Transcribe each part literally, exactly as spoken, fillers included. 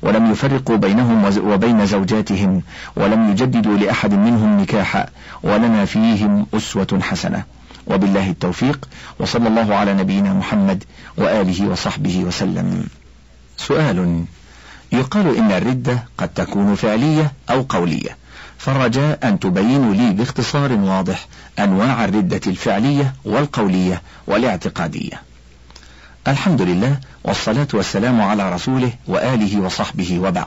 ولم يفرقوا بينهم وبين زوجاتهم، ولم يجددوا لأحد منهم نكاحا، ولنا فيهم أسوة حسنة. وبالله التوفيق، وصلى الله على نبينا محمد وآله وصحبه وسلم. سؤال: يقال إن الردة قد تكون فعلية أو قولية، فالرجاء أن تبينوا لي باختصار واضح أنواع الردة الفعلية والقولية والاعتقادية. الحمد لله، والصلاة والسلام على رسوله وآله وصحبه، وبعد.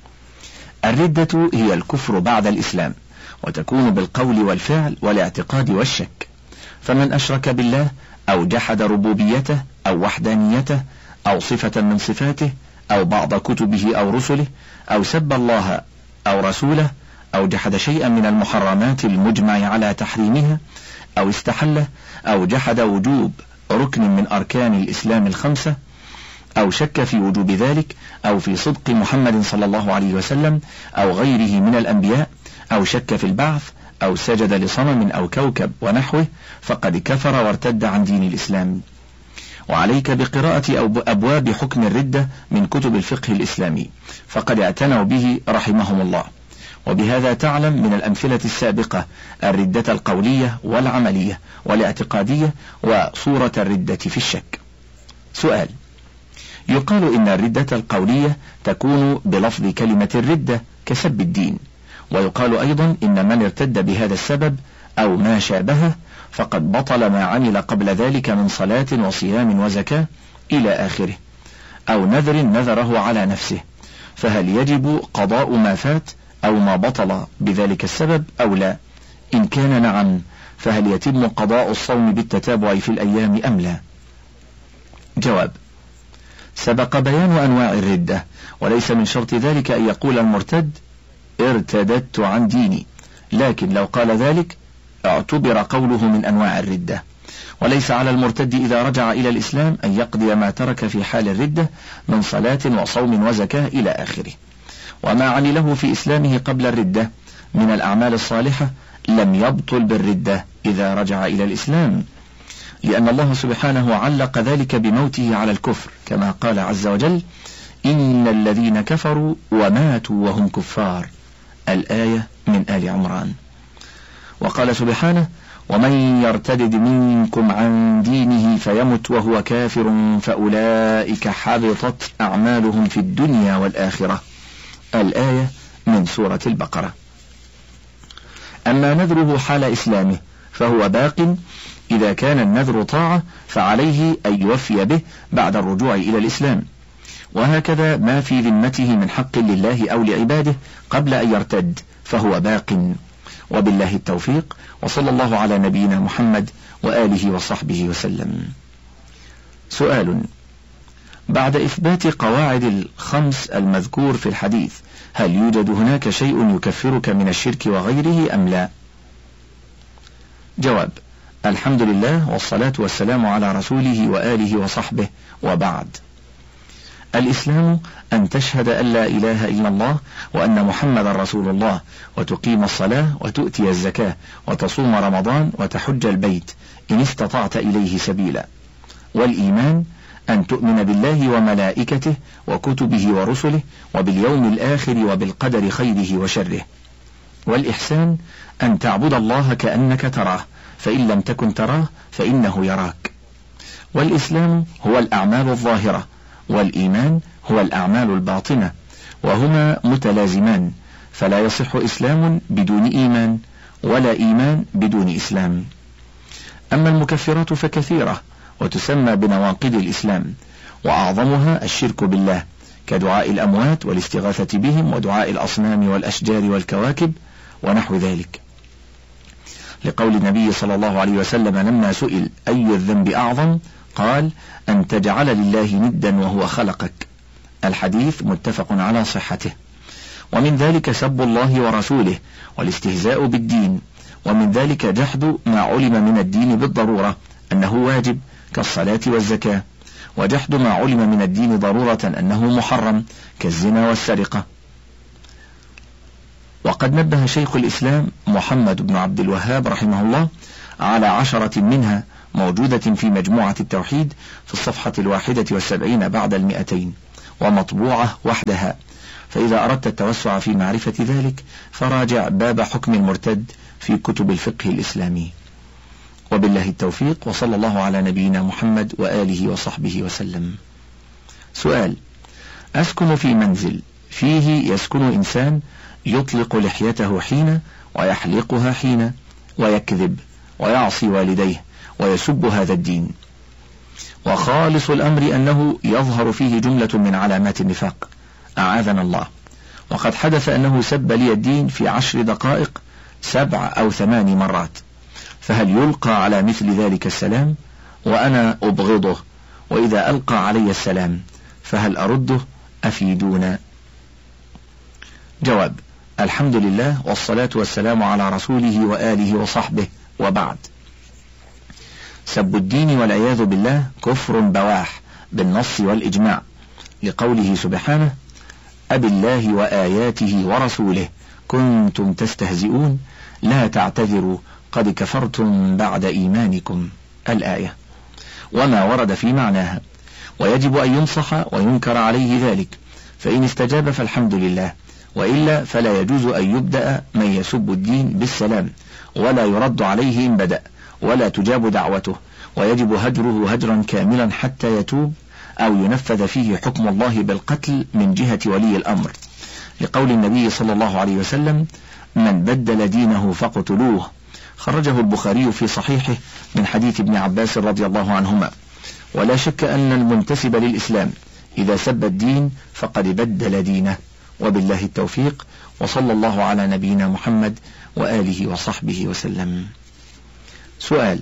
الردة هي الكفر بعد الإسلام، وتكون بالقول والفعل والاعتقاد والشك. فمن أشرك بالله أو جحد ربوبيته أو وحدانيته أو صفة من صفاته أو بعض كتبه أو رسله أو سب الله أو رسوله أو جحد شيئا من المحرمات المجمع على تحريمها أو استحله أو جحد وجوب ركن من أركان الإسلام الخمسة أو شك في وجوب ذلك أو في صدق محمد صلى الله عليه وسلم أو غيره من الأنبياء أو شك في البعث أو سجد لصنم أو كوكب ونحوه، فقد كفر وارتد عن دين الإسلام. وعليك بقراءة أبواب حكم الردة من كتب الفقه الإسلامي، فقد اعتنوا به رحمهم الله. وبهذا تعلم من الأمثلة السابقة الردة القولية والعملية والاعتقادية وصورة الردة في الشك. سؤال: يقال إن الردة القولية تكون بلفظ كلمة الردة كسب الدين، ويقال أيضا إن من ارتد بهذا السبب أو ما شابهه فقد بطل ما عمل قبل ذلك من صلاة وصيام وزكاة إلى آخره، أو نذر نذره على نفسه، فهل يجب قضاء ما فات أو ما بطل بذلك السبب أو لا؟ إن كان نعم، فهل يتم قضاء الصوم بالتتابع في الأيام أم لا؟ جواب: سبق بيان أنواع الردة، وليس من شرط ذلك أن يقول المرتد ارتددت عن ديني، لكن لو قال ذلك اعتبر قوله من أنواع الردة. وليس على المرتد إذا رجع إلى الإسلام أن يقضي ما ترك في حال الردة من صلاة وصوم وزكاة إلى آخره. وما عمله في إسلامه قبل الردة من الأعمال الصالحة لم يبطل بالردة إذا رجع إلى الإسلام، لأن الله سبحانه علق ذلك بموته على الكفر، كما قال عز وجل: إن الذين كفروا وماتوا وهم كفار، الآية من آل عمران. وقال سبحانه: ومن يرتدد منكم عن دينه فيمت وهو كافر فأولئك حبطت أعمالهم في الدنيا والآخرة، الآية من سورة البقرة. أما نذره حال إسلامه فهو باق، إذا كان النذر طاعة فعليه أن يوفي به بعد الرجوع إلى الإسلام، وهكذا ما في ذمته من حق لله أو لعباده قبل أن يرتد فهو باق. وبالله التوفيق، وصلى الله على نبينا محمد وآله وصحبه وسلم. سؤال: بعد إثبات قواعد الخمس المذكور في الحديث، هل يوجد هناك شيء يكفرك من الشرك وغيره أم لا؟ جواب: الحمد لله، والصلاة والسلام على رسوله وآله وصحبه، وبعد. الإسلام أن تشهد أن لا إله إلا الله وأن محمد رسول الله، وتقيم الصلاة وتؤتي الزكاة وتصوم رمضان وتحج البيت إن استطعت إليه سبيلا. والإيمان أن تؤمن بالله وملائكته وكتبه ورسله وباليوم الآخر وبالقدر خيره وشره. والإحسان أن تعبد الله كأنك تراه، فإن لم تكن تراه فإنه يراك. والإسلام هو الأعمال الظاهرة، والإيمان هو الأعمال الباطنة، وهما متلازمان، فلا يصح إسلام بدون إيمان، ولا إيمان بدون إسلام. أما المكفرات فكثيرة، وتسمى بنواقض الإسلام، وأعظمها الشرك بالله، كدعاء الأموات والاستغاثة بهم ودعاء الأصنام والأشجار والكواكب ونحو ذلك، لقول النبي صلى الله عليه وسلم لما سئل أي الذنب أعظم قال: أن تجعل لله ندا وهو خلقك. الحديث متفق على صحته. ومن ذلك سب الله ورسوله والاستهزاء بالدين، ومن ذلك جحد ما علم من الدين بالضرورة أنه واجب كالصلاة والزكاة، وجحد ما علم من الدين ضرورة أنه محرم كالزنا والسرقة. وقد نبه شيخ الإسلام محمد بن عبد الوهاب رحمه الله على عشرة منها موجودة في مجموعة التوحيد في الصفحة الواحدة والسبعين بعد المئتين، ومطبوعة وحدها، فإذا أردت التوسع في معرفة ذلك فراجع باب حكم المرتد في كتب الفقه الإسلامي. وبالله التوفيق، وصلى الله على نبينا محمد وآله وصحبه وسلم. سؤال: أسكن في منزل فيه يسكن إنسان يطلق لحيته حين ويحلقها حين ويكذب ويعصي والديه ويسب هذا الدين، وخالص الأمر أنه يظهر فيه جملة من علامات النفاق، أعاذنا الله. وقد حدث أنه سب لي الدين في عشر دقائق سبع أو ثمان مرات، فهل يلقى على مثل ذلك السلام وأنا أبغضه؟ وإذا ألقى علي السلام فهل أرده؟ أفيدونا. جواب: الحمد لله والصلاة والسلام على رسوله وآله وصحبه، وبعد. سب الدين والعياذ بالله كفر بواح بالنص والإجماع، لقوله سبحانه: أبالله وآياته ورسوله كنتم تستهزئون لا تعتذروا قد كفرتم بعد إيمانكم، الآية، وما ورد في معناها. ويجب أن ينصح وينكر عليه ذلك، فإن استجاب فالحمد لله، وإلا فلا يجوز أن يبدأ من يسب الدين بالسلام، ولا يرد عليه إن بدأ، ولا تجاب دعوته، ويجب هجره هجرا كاملا حتى يتوب أو ينفذ فيه حكم الله بالقتل من جهة ولي الأمر، لقول النبي صلى الله عليه وسلم: من بدل دينه فاقتلوه، خرجه البخاري في صحيحه من حديث ابن عباس رضي الله عنهما. ولا شك أن المنتسب للإسلام إذا سب الدين فقد بدل دينه. وبالله التوفيق، وصلى الله على نبينا محمد وآله وصحبه وسلم. سؤال: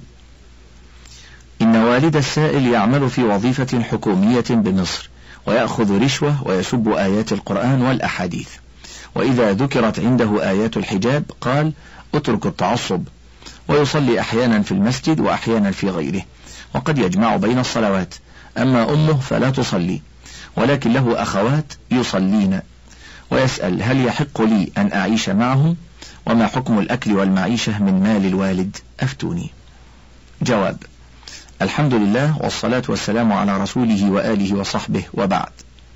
إن والد السائل يعمل في وظيفة حكومية بمصر، ويأخذ رشوة ويسب آيات القرآن والأحاديث، وإذا ذكرت عنده آيات الحجاب قال: اترك التعصب، ويصلي أحيانا في المسجد وأحيانا في غيره، وقد يجمع بين الصلوات. أما أمه فلا تصلي، ولكن له أخوات يصلين، ويسأل: هل يحق لي أن أعيش معهم؟ وما حكم الأكل والمعيشة من مال الوالد؟ أفتوني. جواب: الحمد لله والصلاة والسلام على رسوله وآله وصحبه، وبعد.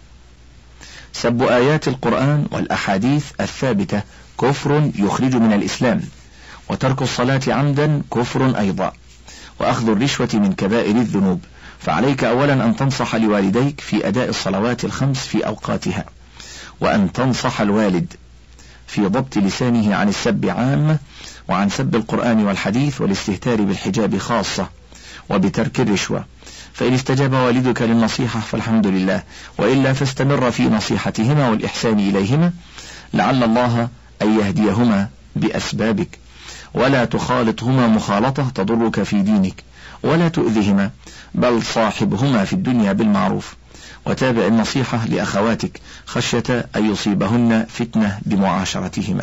سب آيات القرآن والأحاديث الثابتة كفر يخرج من الإسلام، وترك الصلاة عمدا كفر أيضا، وأخذ الرشوة من كبائر الذنوب. فعليك أولا أن تنصح لوالديك في أداء الصلوات الخمس في أوقاتها، وأن تنصح الوالد في ضبط لسانه عن السب عامة، وعن سب القرآن والحديث والاستهتار بالحجاب خاصة، وبترك الرشوة. فإن استجاب والدك للنصيحة فالحمد لله، وإلا فاستمر في نصيحتهما والإحسان إليهما، لعل الله أن يهديهما بأسبابك، ولا تخالطهما مخالطة تضرك في دينك، ولا تؤذهما، بل صاحبهما في الدنيا بالمعروف، وتابع النصيحة لأخواتك خشية أن يصيبهن فتنة بمعاشرتهما.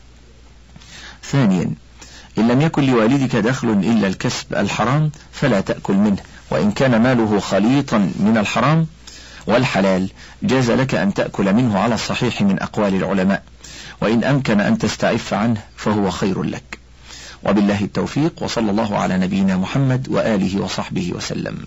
ثانيا: إن لم يكن لوالدك دخل إلا الكسب الحرام فلا تأكل منه، وإن كان ماله خليطا من الحرام والحلال جاز لك أن تأكل منه على الصحيح من أقوال العلماء، وإن أمكن أن تستعف عنه فهو خير لك. وبالله التوفيق، وصلى الله على نبينا محمد وآله وصحبه وسلم.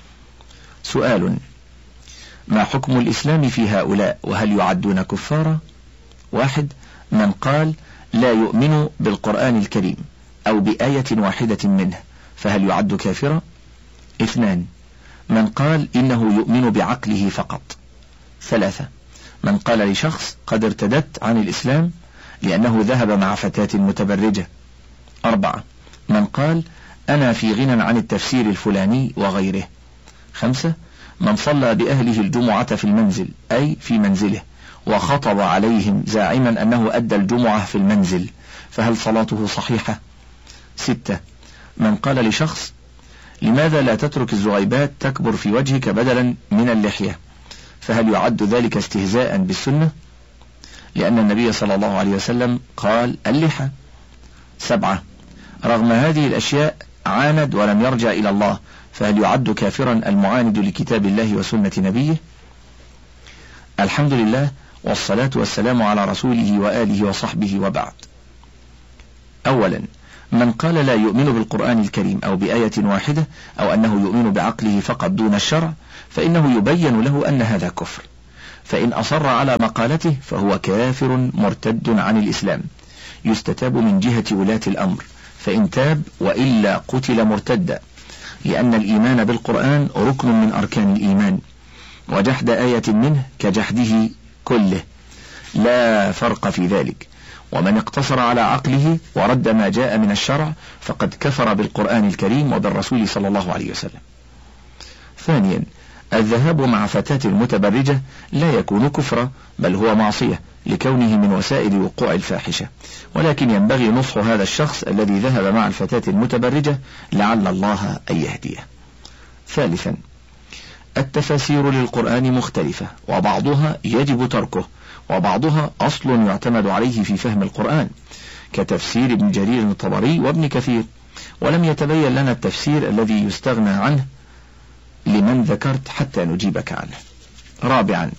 سؤال: ما حكم الإسلام في هؤلاء، وهل يعدون كفارا؟ واحد: من قال لا يؤمن بالقرآن الكريم أو بآية واحدة منه فهل يعد كافرا؟ اثنان: من قال إنه يؤمن بعقله فقط. ثلاثة: من قال لشخص قد ارتدت عن الإسلام لأنه ذهب مع فتاة متبرجة. أربعة: من قال أنا في غنى عن التفسير الفلاني وغيره. خمسة: من صلى بأهله الجمعة في المنزل أي في منزله وخطب عليهم زاعما أنه أدى الجمعة في المنزل فهل صلاته صحيحة؟ ستة: من قال لشخص لماذا لا تترك الزغيبات تكبر في وجهك بدلا من اللحية فهل يعد ذلك استهزاء بالسنة؟ لأن النبي صلى الله عليه وسلم قال اللحى. سبعة: رغم هذه الأشياء عاند ولم يرجع إلى الله فهل يعد كافرا المعاند لكتاب الله وسنة نبيه؟ الحمد لله والصلاة والسلام على رسوله وآله وصحبه، وبعد. أولا: من قال لا يؤمن بالقرآن الكريم أو بآية واحدة أو أنه يؤمن بعقله فقط دون الشرع فإنه يبين له أن هذا كفر، فإن أصر على مقالته فهو كافر مرتد عن الإسلام، يستتاب من جهة ولاة الأمر، فإن تاب وإلا قتل مرتدا، لأن الإيمان بالقرآن ركن من أركان الإيمان، وجحد آية منه كجحده كله، لا فرق في ذلك. ومن اقتصر على عقله ورد ما جاء من الشرع فقد كفر بالقرآن الكريم وبالرسول صلى الله عليه وسلم. ثانيا، الذهاب مع فتاة متبرجة لا يكون كفرا، بل هو معصية لكونه من وسائل وقوع الفاحشة، ولكن ينبغي نصح هذا الشخص الذي ذهب مع الفتاة المتبرجة لعل الله أن يهديه. ثالثا، التفاسير للقرآن مختلفة، وبعضها يجب تركه، وبعضها أصل يعتمد عليه في فهم القرآن، كتفسير ابن جرير الطبري وابن كثير، ولم يتبين لنا التفسير الذي يستغنى عنه لمن ذكرت حتى نجيبك عنه. رابعا،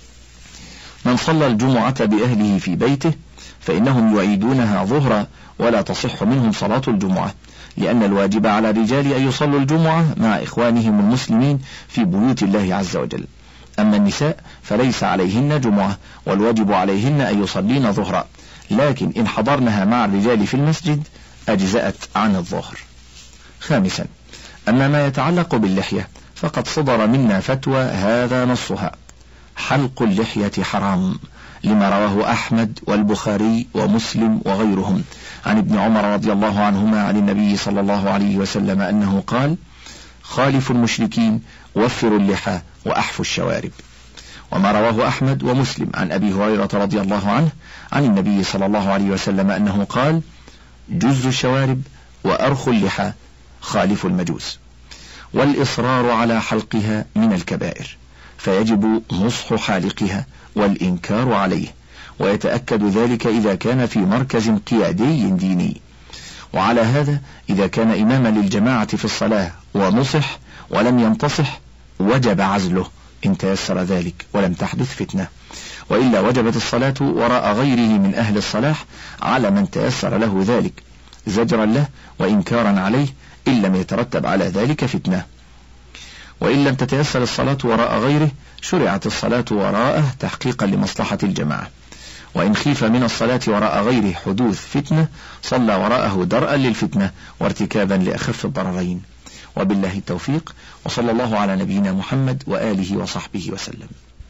من صلى الجمعة بأهله في بيته فإنهم يعيدونها ظهرا ولا تصح منهم صلاة الجمعة، لأن الواجب على الرجال أن يصلوا الجمعة مع إخوانهم المسلمين في بيوت الله عز وجل، أما النساء فليس عليهن جمعة، والواجب عليهن أن يصلين ظهرا، لكن إن حضرنها مع الرجال في المسجد أجزأت عن الظهر. خامسا، أما ما يتعلق باللحية فقد صدر منا فتوى هذا نصها: حلق اللحية حرام، لما رواه أحمد والبخاري ومسلم وغيرهم عن ابن عمر رضي الله عنهما عن النبي صلى الله عليه وسلم أنه قال: خالفوا المشركين وفروا اللحى وأحفوا الشوارب. وما رواه أحمد ومسلم عن أبي هريرة رضي الله عنه عن النبي صلى الله عليه وسلم أنه قال: جزوا الشوارب وأرخوا اللحى خالفوا المجوس. والإصرار على حلقها من الكبائر، فيجب نصح حالقها والإنكار عليه، ويتأكد ذلك إذا كان في مركز قيادي ديني. وعلى هذا إذا كان إماما للجماعة في الصلاة ونصح ولم ينتصح وجب عزله إن تيسر ذلك ولم تحدث فتنة، وإلا وجبت الصلاة وراء غيره من أهل الصلاح على من تيسر له ذلك، زجرا له وإنكارا عليه إن لم يترتب على ذلك فتنة. وإن لم تتيسر الصلاة وراء غيره شرعت الصلاة وراءه تحقيقا لمصلحة الجماعة، وإن خيف من الصلاة وراء غيره حدوث فتنة صلى وراءه درءا للفتنة وارتكابا لأخف الضررين. وبالله التوفيق، وصلى الله على نبينا محمد وآله وصحبه وسلم.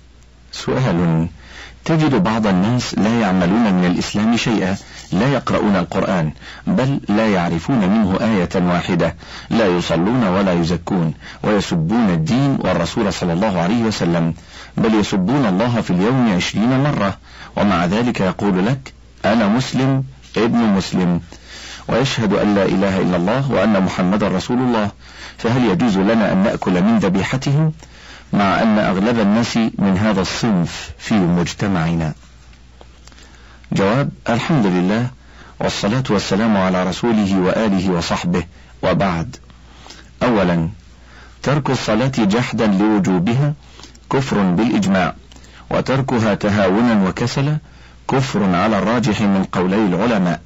سؤال: تجد بعض الناس لا يعملون من الإسلام شيئا، لا يقرؤون القرآن، بل لا يعرفون منه آية واحدة، لا يصلون ولا يزكون، ويسبون الدين والرسول صلى الله عليه وسلم، بل يسبون الله في اليوم عشرين مرة، ومع ذلك يقول لك: أنا مسلم ابن مسلم، ويشهد أن لا إله إلا الله وأن محمد رسول الله، فهل يجوز لنا أن نأكل من ذبيحتهم، مع أن أغلب الناس من هذا الصنف في مجتمعنا؟ جواب: الحمد لله، والصلاة والسلام على رسوله وآله وصحبه، وبعد. أولا، ترك الصلاة جحدا لوجوبها كفر بالإجماع، وتركها تهاونا وكسلا كفر على الراجح من قولي العلماء.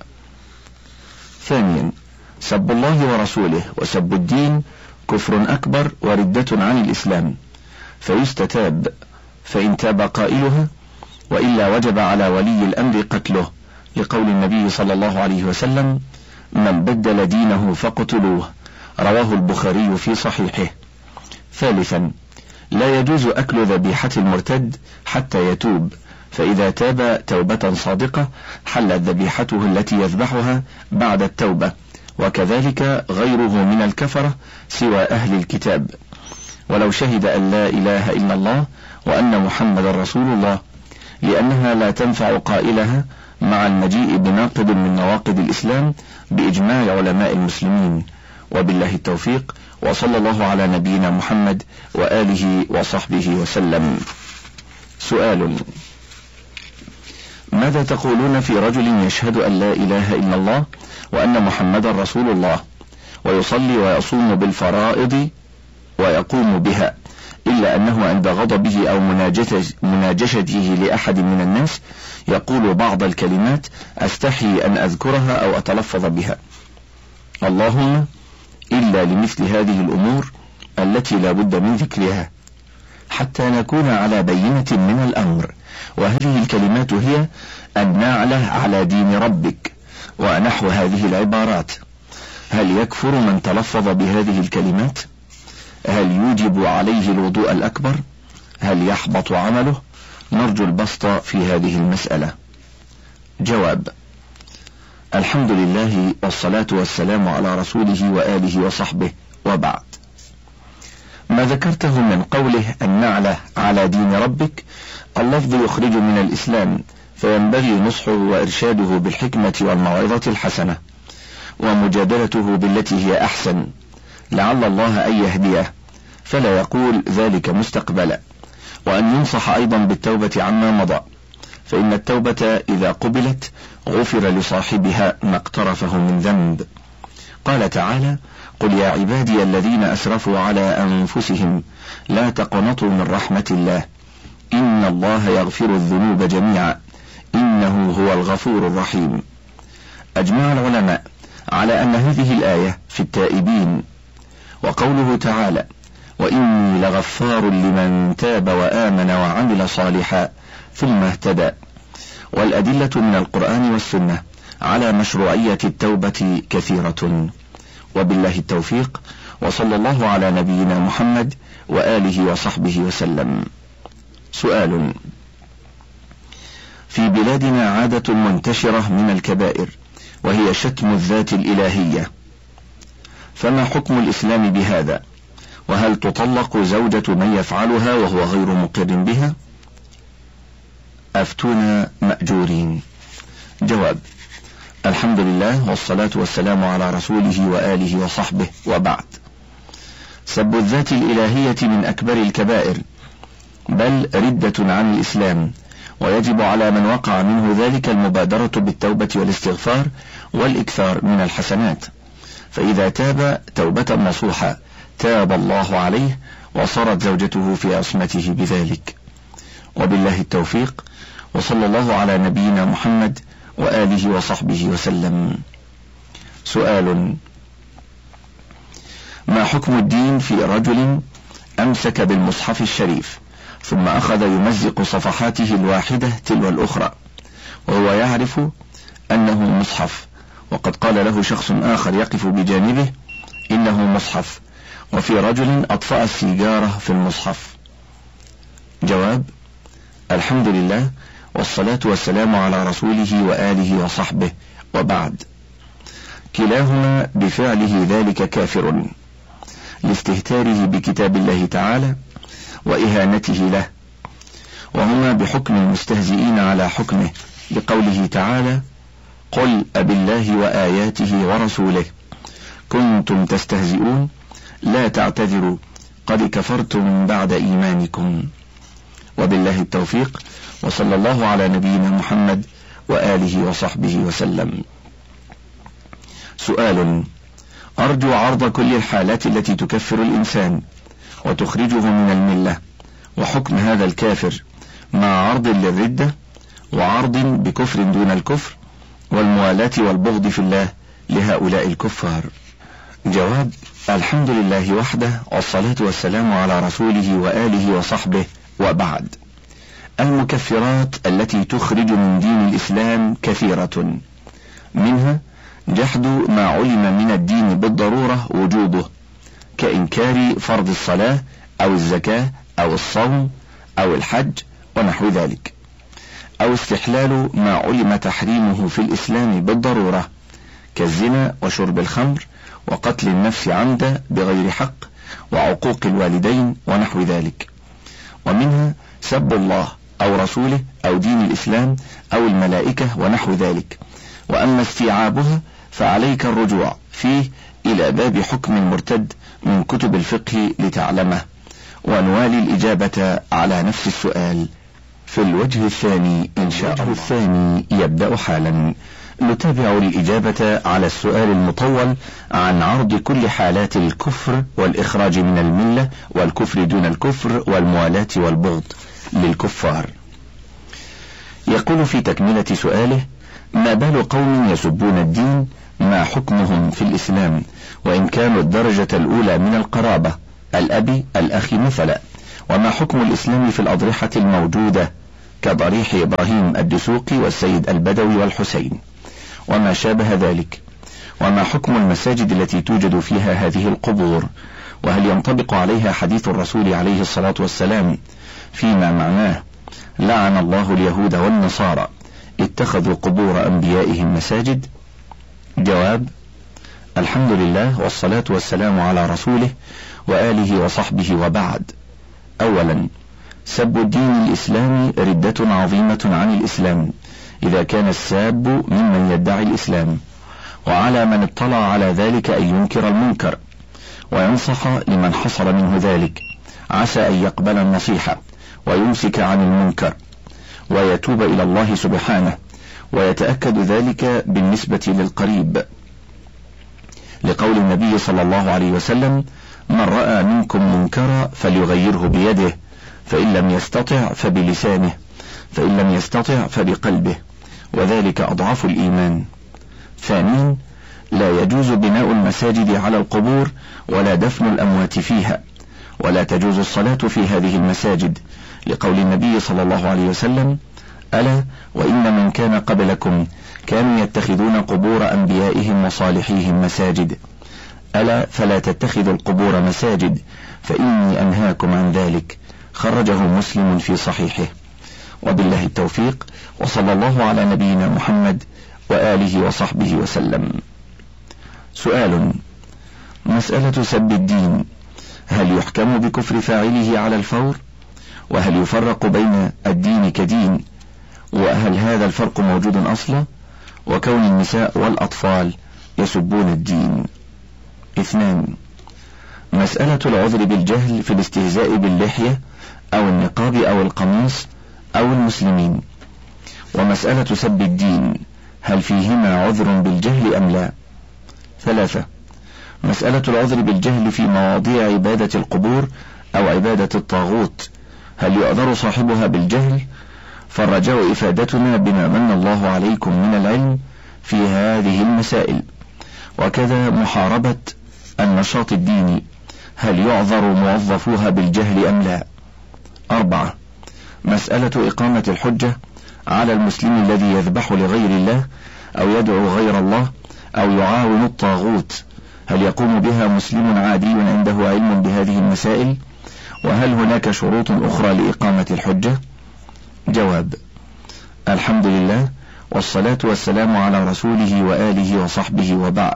ثانيا، سب الله ورسوله وسب الدين كفر أكبر وردة عن الإسلام، فيستتاب فإن تاب قائلها، وإلا وجب على ولي الأمر قتله، لقول النبي صلى الله عليه وسلم: من بدل دينه فاقتلوه، رواه البخاري في صحيحه. ثالثا، لا يجوز أكل ذبيحة المرتد حتى يتوب، فإذا تاب توبة صادقة حلت ذبيحته التي يذبحها بعد التوبة، وكذلك غيره من الكفرة سوى أهل الكتاب، ولو شهد أن لا إله إلا الله وأن محمد رسول الله، لأنها لا تنفع قائلها مع المجيء بناقض من نواقض الإسلام بإجماع علماء المسلمين. وبالله التوفيق، وصلى الله على نبينا محمد وآله وصحبه وسلم. سؤال: ماذا تقولون في رجل يشهد أن لا إله إلا الله وأن محمد رسول الله، ويصلي ويصوم بالفرائض ويقوم بها، إلا أنه عند غضبه أو مناجشته لأحد من الناس يقول بعض الكلمات أستحي أن أذكرها أو أتلفظ بها، اللهم إلا لمثل هذه الأمور التي لا بد من ذكرها، حتى نكون على بينة من الأمر، وهذه الكلمات هي النعلة على دين ربك ونحو هذه العبارات. هل يكفر من تلفظ بهذه الكلمات؟ هل يوجب عليه الوضوء الأكبر؟ هل يحبط عمله؟ نرجو البسط في هذه المسألة. جواب: الحمد لله والصلاة والسلام على رسوله وآله وصحبه، وبعد. ما ذكرته من قوله النعلة على دين ربك، اللفظ يخرج من الإسلام، فينبغي نصحه وإرشاده بالحكمة والموعظة الحسنة، ومجادلته بالتي هي أحسن، لعل الله أن يهديه، فلا يقول ذلك مستقبلا، وأن ينصح أيضا بالتوبة عما مضى، فإن التوبة إذا قبلت غفر لصاحبها ما اقترفه من ذنب. قال تعالى: قل يا عبادي الذين أسرفوا على أنفسهم لا تقنطوا من رحمة الله إن الله يغفر الذنوب جميعا إنه هو الغفور الرحيم. أجمع العلماء على أن هذه الآية في التائبين، وقوله تعالى: وإني لغفار لمن تاب وآمن وعمل صالحا ثم اهتدى، والأدلة من القرآن والسنة على مشروعية التوبة كثيرة، وبالله التوفيق، وصلى الله على نبينا محمد وآله وصحبه وسلم. سؤال: في بلادنا عادة منتشرة من الكبائر وهي شتم الذات الإلهية، فما حكم الإسلام بهذا؟ وهل تطلق زوجة من يفعلها وهو غير مقر بها؟ أفتونا مأجورين. جواب: الحمد لله والصلاة والسلام على رسوله وآله وصحبه، وبعد. سب الذات الإلهية من أكبر الكبائر، بل ردة عن الإسلام، ويجب على من وقع منه ذلك المبادرة بالتوبة والاستغفار والإكثار من الحسنات، فإذا تاب توبة نصوحة تاب الله عليه وصارت زوجته في عصمته بذلك، وبالله التوفيق، وصلى الله على نبينا محمد وآله وصحبه وسلم. سؤال: ما حكم الدين في رجل أمسك بالمصحف الشريف ثم أخذ يمزق صفحاته الواحدة تلو الأخرى وهو يعرف أنه مصحف، وقد قال له شخص آخر يقف بجانبه إنه مصحف، وفي رجل أطفأ السيجارة في المصحف؟ جواب: الحمد لله والصلاة والسلام على رسوله وآله وصحبه، وبعد. كلاهما بفعله ذلك كافر لاستهتاره بكتاب الله تعالى وإهانته له، وهما بحكم المستهزئين على حكمه، بقوله تعالى: قل أبالله وآياته ورسوله كنتم تستهزئون لا تعتذروا قد كفرتم بعد إيمانكم، وبالله التوفيق، وصلى الله على نبينا محمد وآله وصحبه وسلم. سؤال: أرجو عرض كل الحالات التي تكفر الإنسان وتخرجه من الملة، وحكم هذا الكافر، مع عرض للردة وعرض بكفر دون الكفر والموالاة والبغض في الله لهؤلاء الكفار. جواب: الحمد لله وحده والصلاة والسلام على رسوله وآله وصحبه، وبعد. المكفرات التي تخرج من دين الإسلام كثيرة، منها جحد ما علم من الدين بالضرورة وجوبه، كإنكار فرض الصلاة أو الزكاة أو الصوم أو الحج ونحو ذلك، أو استحلال ما علم تحريمه في الإسلام بالضرورة، كالزنا وشرب الخمر وقتل النفس عمدا بغير حق وعقوق الوالدين ونحو ذلك. ومنها سب الله أو رسوله أو دين الإسلام أو الملائكة ونحو ذلك. وأما استيعابها فعليك الرجوع فيه إلى باب حكم المرتد من كتب الفقه لتعلمه، ونوالي الإجابة على نفس السؤال في الوجه الثاني إن شاء الله. الثاني يبدأ حالا. نتابع الإجابة على السؤال المطول عن عرض كل حالات الكفر والإخراج من الملة والكفر دون الكفر والموالاة والبغض للكفار. يقول في تكملة سؤاله: ما بال قوم يسبون الدين، ما حكمهم في الإسلام، وإن كانوا الدرجة الأولى من القرابة، الأب الأخ مثلا، وما حكم الإسلام في الأضرحة الموجودة كضريح إبراهيم الدسوقي والسيد البدوي والحسين وما شابه ذلك؟ وما حكم المساجد التي توجد فيها هذه القبور؟ وهل ينطبق عليها حديث الرسول عليه الصلاة والسلام فيما معناه لعن الله اليهود والنصارى اتخذوا قبور أنبيائهم مساجد؟ جواب: الحمد لله والصلاة والسلام على رسوله وآله وصحبه وبعد. أولا، سب الدين الإسلامي ردة عظيمة عن الإسلام إذا كان الساب ممن يدعي الإسلام، وعلى من اطلع على ذلك أن ينكر المنكر وينصح لمن حصل منه ذلك، عسى أن يقبل النصيحة ويمسك عن المنكر ويتوب إلى الله سبحانه، ويتأكد ذلك بالنسبة للقريب، لقول النبي صلى الله عليه وسلم: من رأى منكم منكرا فليغيره بيده، فإن لم يستطع فبلسانه، فإن لم يستطع فبقلبه، وذلك أضعف الإيمان. ثانيا، لا يجوز بناء المساجد على القبور ولا دفن الأموات فيها، ولا تجوز الصلاة في هذه المساجد، لقول النبي صلى الله عليه وسلم: ألا وإن من كان قبلكم كانوا يتخذون قبور أنبيائهم وصالحيهم مساجد، ألا فلا تتخذوا القبور مساجد فإني أنهاكم عن ذلك. خرجه مسلم في صحيحه. وبالله التوفيق، وصلى الله على نبينا محمد وآله وصحبه وسلم. سؤال: مسألة سب الدين، هل يحكم بكفر فاعله على الفور؟ وهل يفرق بين الدين كدين؟ وهل هذا الفرق موجود أصلا؟ وكون النساء والأطفال يسبون الدين. اثنان، مسألة العذر بالجهل في الاستهزاء باللحية أو النقاب أو القميص أو المسلمين، ومسألة سب الدين، هل فيهما عذر بالجهل أم لا؟ ثلاثة، مسألة العذر بالجهل في مواضيع عبادة القبور أو عبادة الطاغوت، هل يعذر صاحبها بالجهل؟ فالرجاء إفادتنا بما من الله عليكم من العلم في هذه المسائل. وكذا محاربة النشاط الديني، هل يعذر موظفوها بالجهل أم لا؟ أربعة، مسألة إقامة الحجة على المسلم الذي يذبح لغير الله أو يدعو غير الله أو يعاون الطاغوت، هل يقوم بها مسلم عادي عنده علم بهذه المسائل؟ وهل هناك شروط أخرى لإقامة الحجة؟ جواب: الحمد لله والصلاة والسلام على رسوله وآله وصحبه وبعد.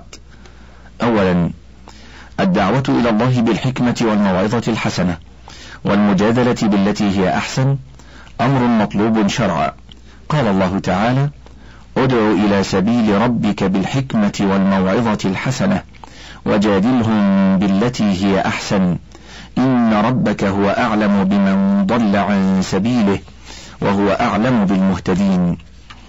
أولا، الدعوة إلى الله بالحكمة والموعظة الحسنة والمجادلة بالتي هي أحسن أمر مطلوب شرعا. قال الله تعالى: ادع إلى سبيل ربك بالحكمة والموعظة الحسنة وجادلهم بالتي هي أحسن إن ربك هو أعلم بمن ضل عن سبيله وهو أعلم بالمهتدين.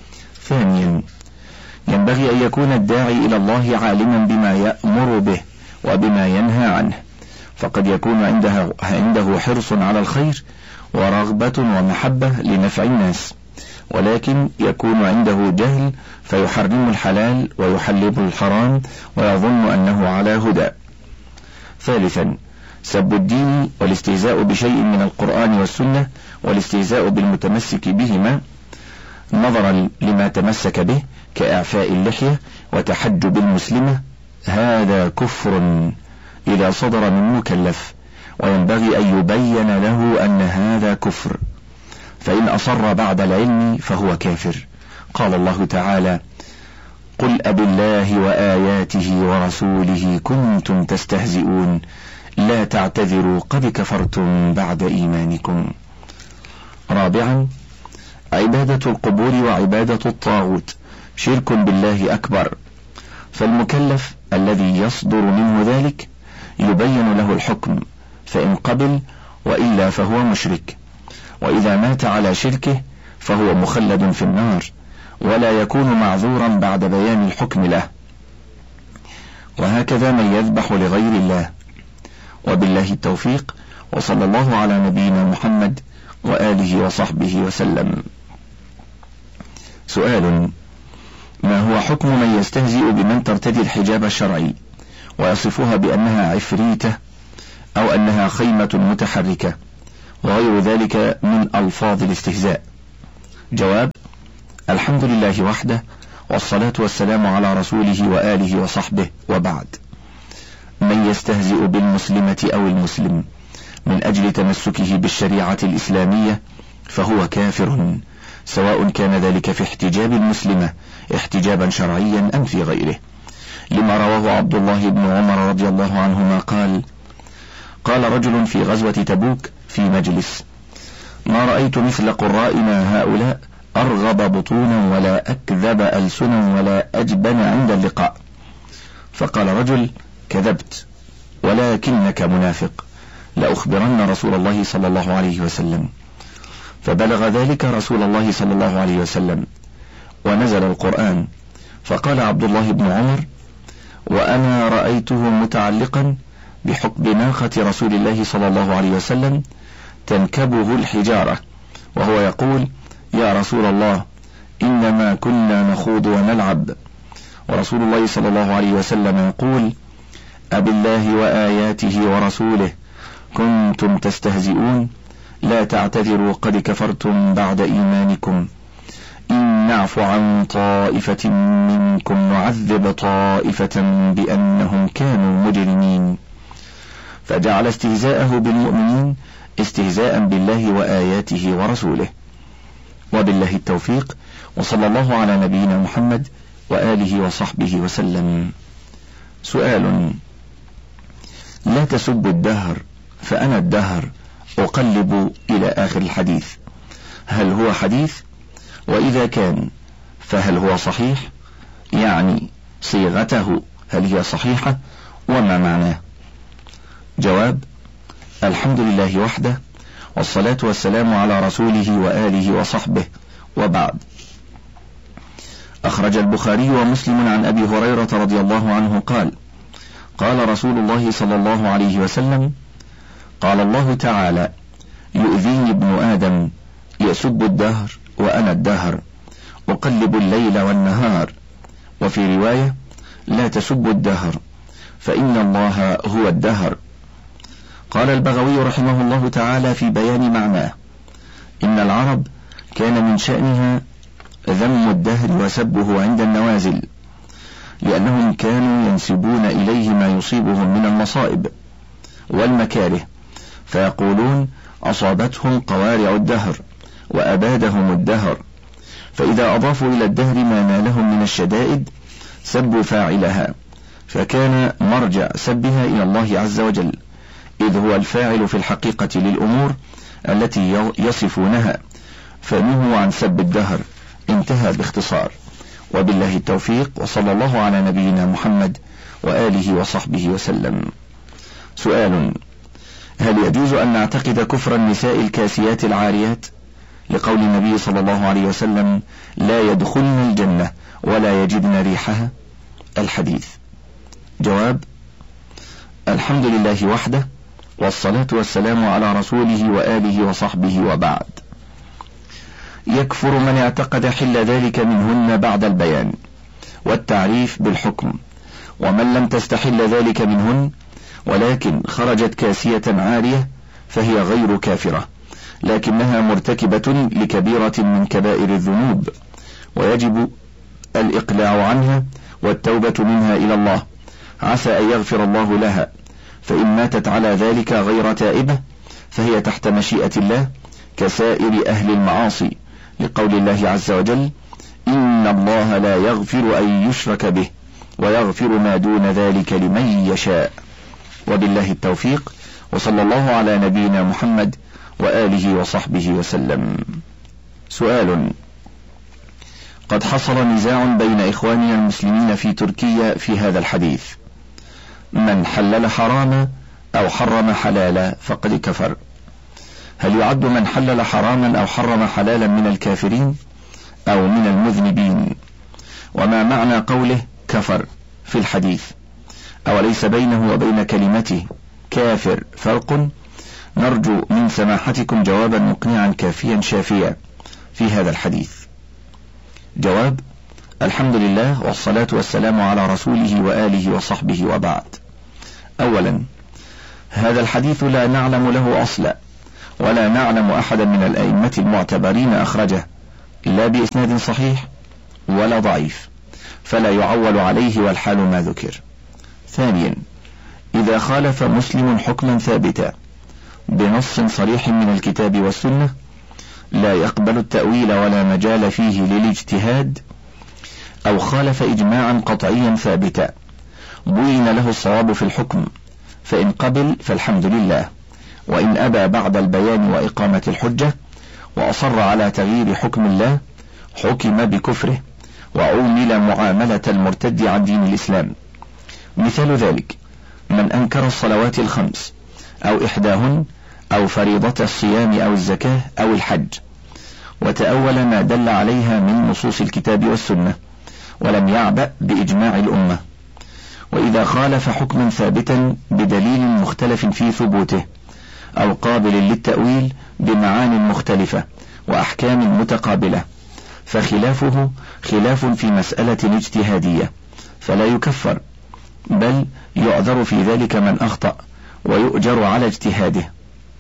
ثانيا، ينبغي أن يكون الداعي إلى الله عالما بما يأمر به وبما ينهى عنه، فقد يكون عنده, عنده حرص على الخير ورغبة ومحبة لنفع الناس، ولكن يكون عنده جهل فيحرم الحلال ويحلل الحرام ويظن أنه على هدى. ثالثا، سب الدين والاستهزاء بشيء من القرآن والسنة والاستهزاء بالمتمسك بهما نظرا لما تمسك به كإعفاء اللحية وتحجب المسلمة، هذا كفر إذا صدر من مكلف، وينبغي أن يبين له أن هذا كفر، فإن أصر بعد العلم فهو كافر. قال الله تعالى: قل أب الله وآياته ورسوله كنتم تستهزئون لا تعتذروا قد كفرتم بعد إيمانكم. رابعا، عبادة القبور وعبادة الطاغوت شرك بالله أكبر، فالمكلف الذي يصدر منه ذلك يبين له الحكم، فإن قبل وإلا فهو مشرك، وإذا مات على شركه فهو مخلد في النار ولا يكون معذورا بعد بيان الحكم له. وهكذا من يذبح لغير الله. وبالله التوفيق، وصلى الله على نبينا محمد وآله وصحبه وسلم. سؤال: ما هو حكم من يستهزئ بمن ترتدي الحجاب الشرعي ويصفها بأنها عفريتة أو أنها خيمة متحركة وغير ذلك من ألفاظ الاستهزاء. جواب: الحمد لله وحده، والصلاة والسلام على رسوله وآله وصحبه، وبعد. من يستهزئ بالمسلمة أو المسلم من أجل تمسكه بالشريعة الإسلامية فهو كافر، سواء كان ذلك في احتجاب المسلمة احتجابا شرعيا أم في غيره، لما رواه عبد الله بن عمر رضي الله عنهما قال: قال رجل في غزوة تبوك في مجلس: ما رأيت مثل قرائنا هؤلاء أرغب بطونا ولا أكذب ألسنا ولا أجبن عند اللقاء. فقال رجل: كذبت، ولكنك منافق، لأخبرن رسول الله صلى الله عليه وسلم. فبلغ ذلك رسول الله صلى الله عليه وسلم، ونزل القرآن. فقال عبد الله بن عمر: وأنا رأيته متعلقا بحقب ناقة رسول الله صلى الله عليه وسلم تنكبه الحجارة، وهو يقول: يا رسول الله، إنما كنا نخوض ونلعب. ورسول الله صلى الله عليه وسلم يقول: أبالله وآياته ورسوله كنتم تستهزئون؟ لا تعتذروا قد كفرتم بعد إيمانكم، إن نعف عن طائفة منكم نعذب طائفة بأنهم كانوا مجرمين. فجعل استهزاءه بالمؤمنين استهزاء بالله وآياته ورسوله. وبالله التوفيق، وصلى الله على نبينا محمد وآله وصحبه وسلم. سؤال: لا تسبوا الدهر فأنا الدهر أقلب إلى آخر الحديث، هل هو حديث؟ وإذا كان فهل هو صحيح؟ يعني صيغته هل هي صحيحة؟ وما معناه؟ جواب: الحمد لله وحده، والصلاة والسلام على رسوله وآله وصحبه، وبعد. أخرج البخاري ومسلم عن أبي هريرة رضي الله عنه قال: قال رسول الله صلى الله عليه وسلم: قال الله تعالى: يؤذيني ابن آدم يسب الدهر وأنا الدهر أقلب الليل والنهار. وفي رواية: لا تسبوا الدهر فإن الله هو الدهر. قال البغوي رحمه الله تعالى في بيان معناه: إن العرب كان من شأنها ذم الدهر وسبه عند النوازل، لأنهم كانوا ينسبون إليه ما يصيبهم من المصائب والمكاره، فيقولون: أصابتهم قوارع الدهر وأبادهم الدهر. فإذا أضافوا إلى الدهر ما نالهم من الشدائد سبوا فاعلها، فكان مرجع سبها إلى الله عز وجل، إذ هو الفاعل في الحقيقة للأمور التي يصفونها، فنهوا عن سب الدهر. انتهى باختصار. وبالله التوفيق، وصلى الله على نبينا محمد وآله وصحبه وسلم. سؤال: هل يجوز أن نعتقد كفر النساء الكاسيات العاريات لقول النبي صلى الله عليه وسلم: لا يدخلن الجنة ولا يجدن ريحها؟ الحديث. جواب: الحمد لله وحده، والصلاة والسلام على رسوله وآله وصحبه، وبعد. يكفر من اعتقد حل ذلك منهن بعد البيان والتعريف بالحكم، ومن لم تستحل ذلك منهن ولكن خرجت كاسية عارية فهي غير كافرة، لكنها مرتكبة لكبيرة من كبائر الذنوب، ويجب الإقلاع عنها والتوبة منها إلى الله، عسى أن يغفر الله لها. فإن ماتت على ذلك غير تائبة فهي تحت مشيئة الله كسائر أهل المعاصي، لقول الله عز وجل: إن الله لا يغفر أن يشرك به ويغفر ما دون ذلك لمن يشاء. وبالله التوفيق، وصلى الله على نبينا محمد وآله وصحبه وسلم. سؤال: قد حصل نزاع بين إخواننا المسلمين في تركيا في هذا الحديث: من حلل حراما أو حرم حلالا فقد كفر. هل يعد من حلل حراما أو حرم حلالا من الكافرين أو من المذنبين؟ وما معنى قوله كفر في الحديث؟ أوليس بينه وبين كلمته كافر فرق؟ نرجو من سماحتكم جوابا مقنعا كافيا شافيا في هذا الحديث. جواب: الحمد لله، والصلاة والسلام على رسوله وآله وصحبه، وبعد. أولا، هذا الحديث لا نعلم له أصلا، ولا نعلم أحدا من الأئمة المعتبرين أخرجه، لا بإسناد صحيح ولا ضعيف، فلا يعول عليه والحال ما ذكر. ثانيا، إذا خالف مسلم حكما ثابتا بنص صريح من الكتاب والسنة لا يقبل التأويل ولا مجال فيه للاجتهاد، أو خالف إجماعا قطعيا ثابتا بين له الصواب في الحكم، فإن قبل فالحمد لله، وإن أبى بعد البيان وإقامة الحجة وأصر على تغيير حكم الله حكم بكفره وعومل معاملة المرتد عن دين الإسلام. مثال ذلك من أنكر الصلوات الخمس أو إحداهن أو فريضة الصيام أو الزكاة أو الحج، وتأول ما دل عليها من نصوص الكتاب والسنة ولم يعبأ بإجماع الأمة، وإذا خالف حكما ثابتا بدليل مختلف في ثبوته أو قابل للتأويل بمعان مختلفة وأحكام متقابلة، فخلافه خلاف في مسألة اجتهادية فلا يكفر، بل يعذر في ذلك من أخطأ ويؤجر على اجتهاده،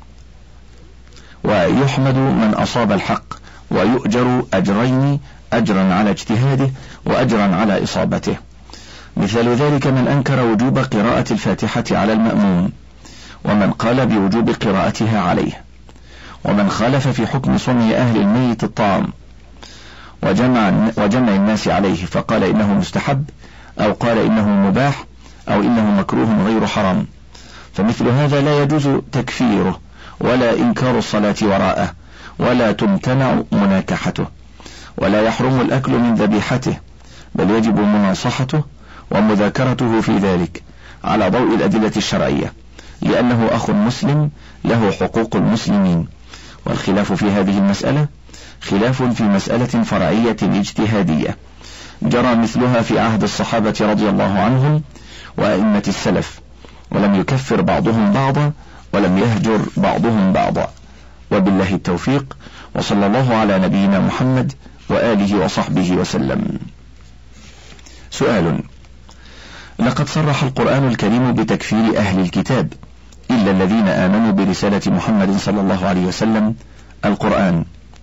ويحمد من أصاب الحق ويؤجر أجرين، أجرا على اجتهاده وأجرا على إصابته. مثال ذلك من أنكر وجوب قراءة الفاتحة على المأموم، ومن قال بوجوب قراءتها عليه، ومن خالف في حكم صنع أهل الميت الطعام وجمع, وجمع الناس عليه فقال إنه مستحب، أو قال إنه مباح، أو إنه مكروه غير حرام، فمثل هذا لا يجوز تكفيره ولا إنكار الصلاة وراءه، ولا تمتنع مناكحته، ولا يحرم الأكل من ذبيحته، بل يجب مناصحته ومذاكرته في ذلك على ضوء الأدلة الشرعية، لأنه أخ مسلم له حقوق المسلمين. والخلاف في هذه المسألة خلاف في مسألة فرعية اجتهادية جرى مثلها في عهد الصحابة رضي الله عنهم وأئمة السلف، ولم يكفر بعضهم بعضا ولم يهجر بعضهم بعضا، وبالله التوفيق، وصلى الله على نبينا محمد وآله وصحبه وسلم. سؤال: لقد صرح القرآن الكريم بتكفير أهل الكتاب إلا الذين آمنوا برسالة محمد صلى الله عليه وسلم القرآن،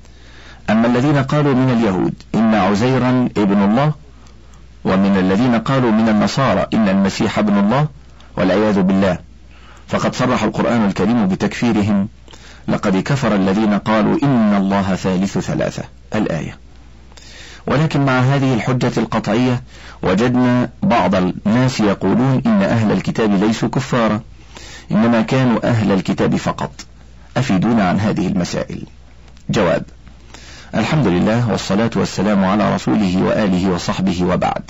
أما الذين قالوا من اليهود إن عزيرا ابن الله، ومن الذين قالوا من النصارى إن المسيح ابن الله والعياذ بالله، فقد صرح القرآن الكريم بتكفيرهم: لقد كفر الذين قالوا إن الله ثالث ثلاثة، الآية. ولكن مع هذه الحجة القطعية وجدنا بعض الناس يقولون إن أهل الكتاب ليسوا كفارا، إنما كانوا أهل الكتاب فقط. أفيدونا عن هذه المسائل. جواب: الحمد لله والصلاة والسلام على رسوله وآله وصحبه، وبعد.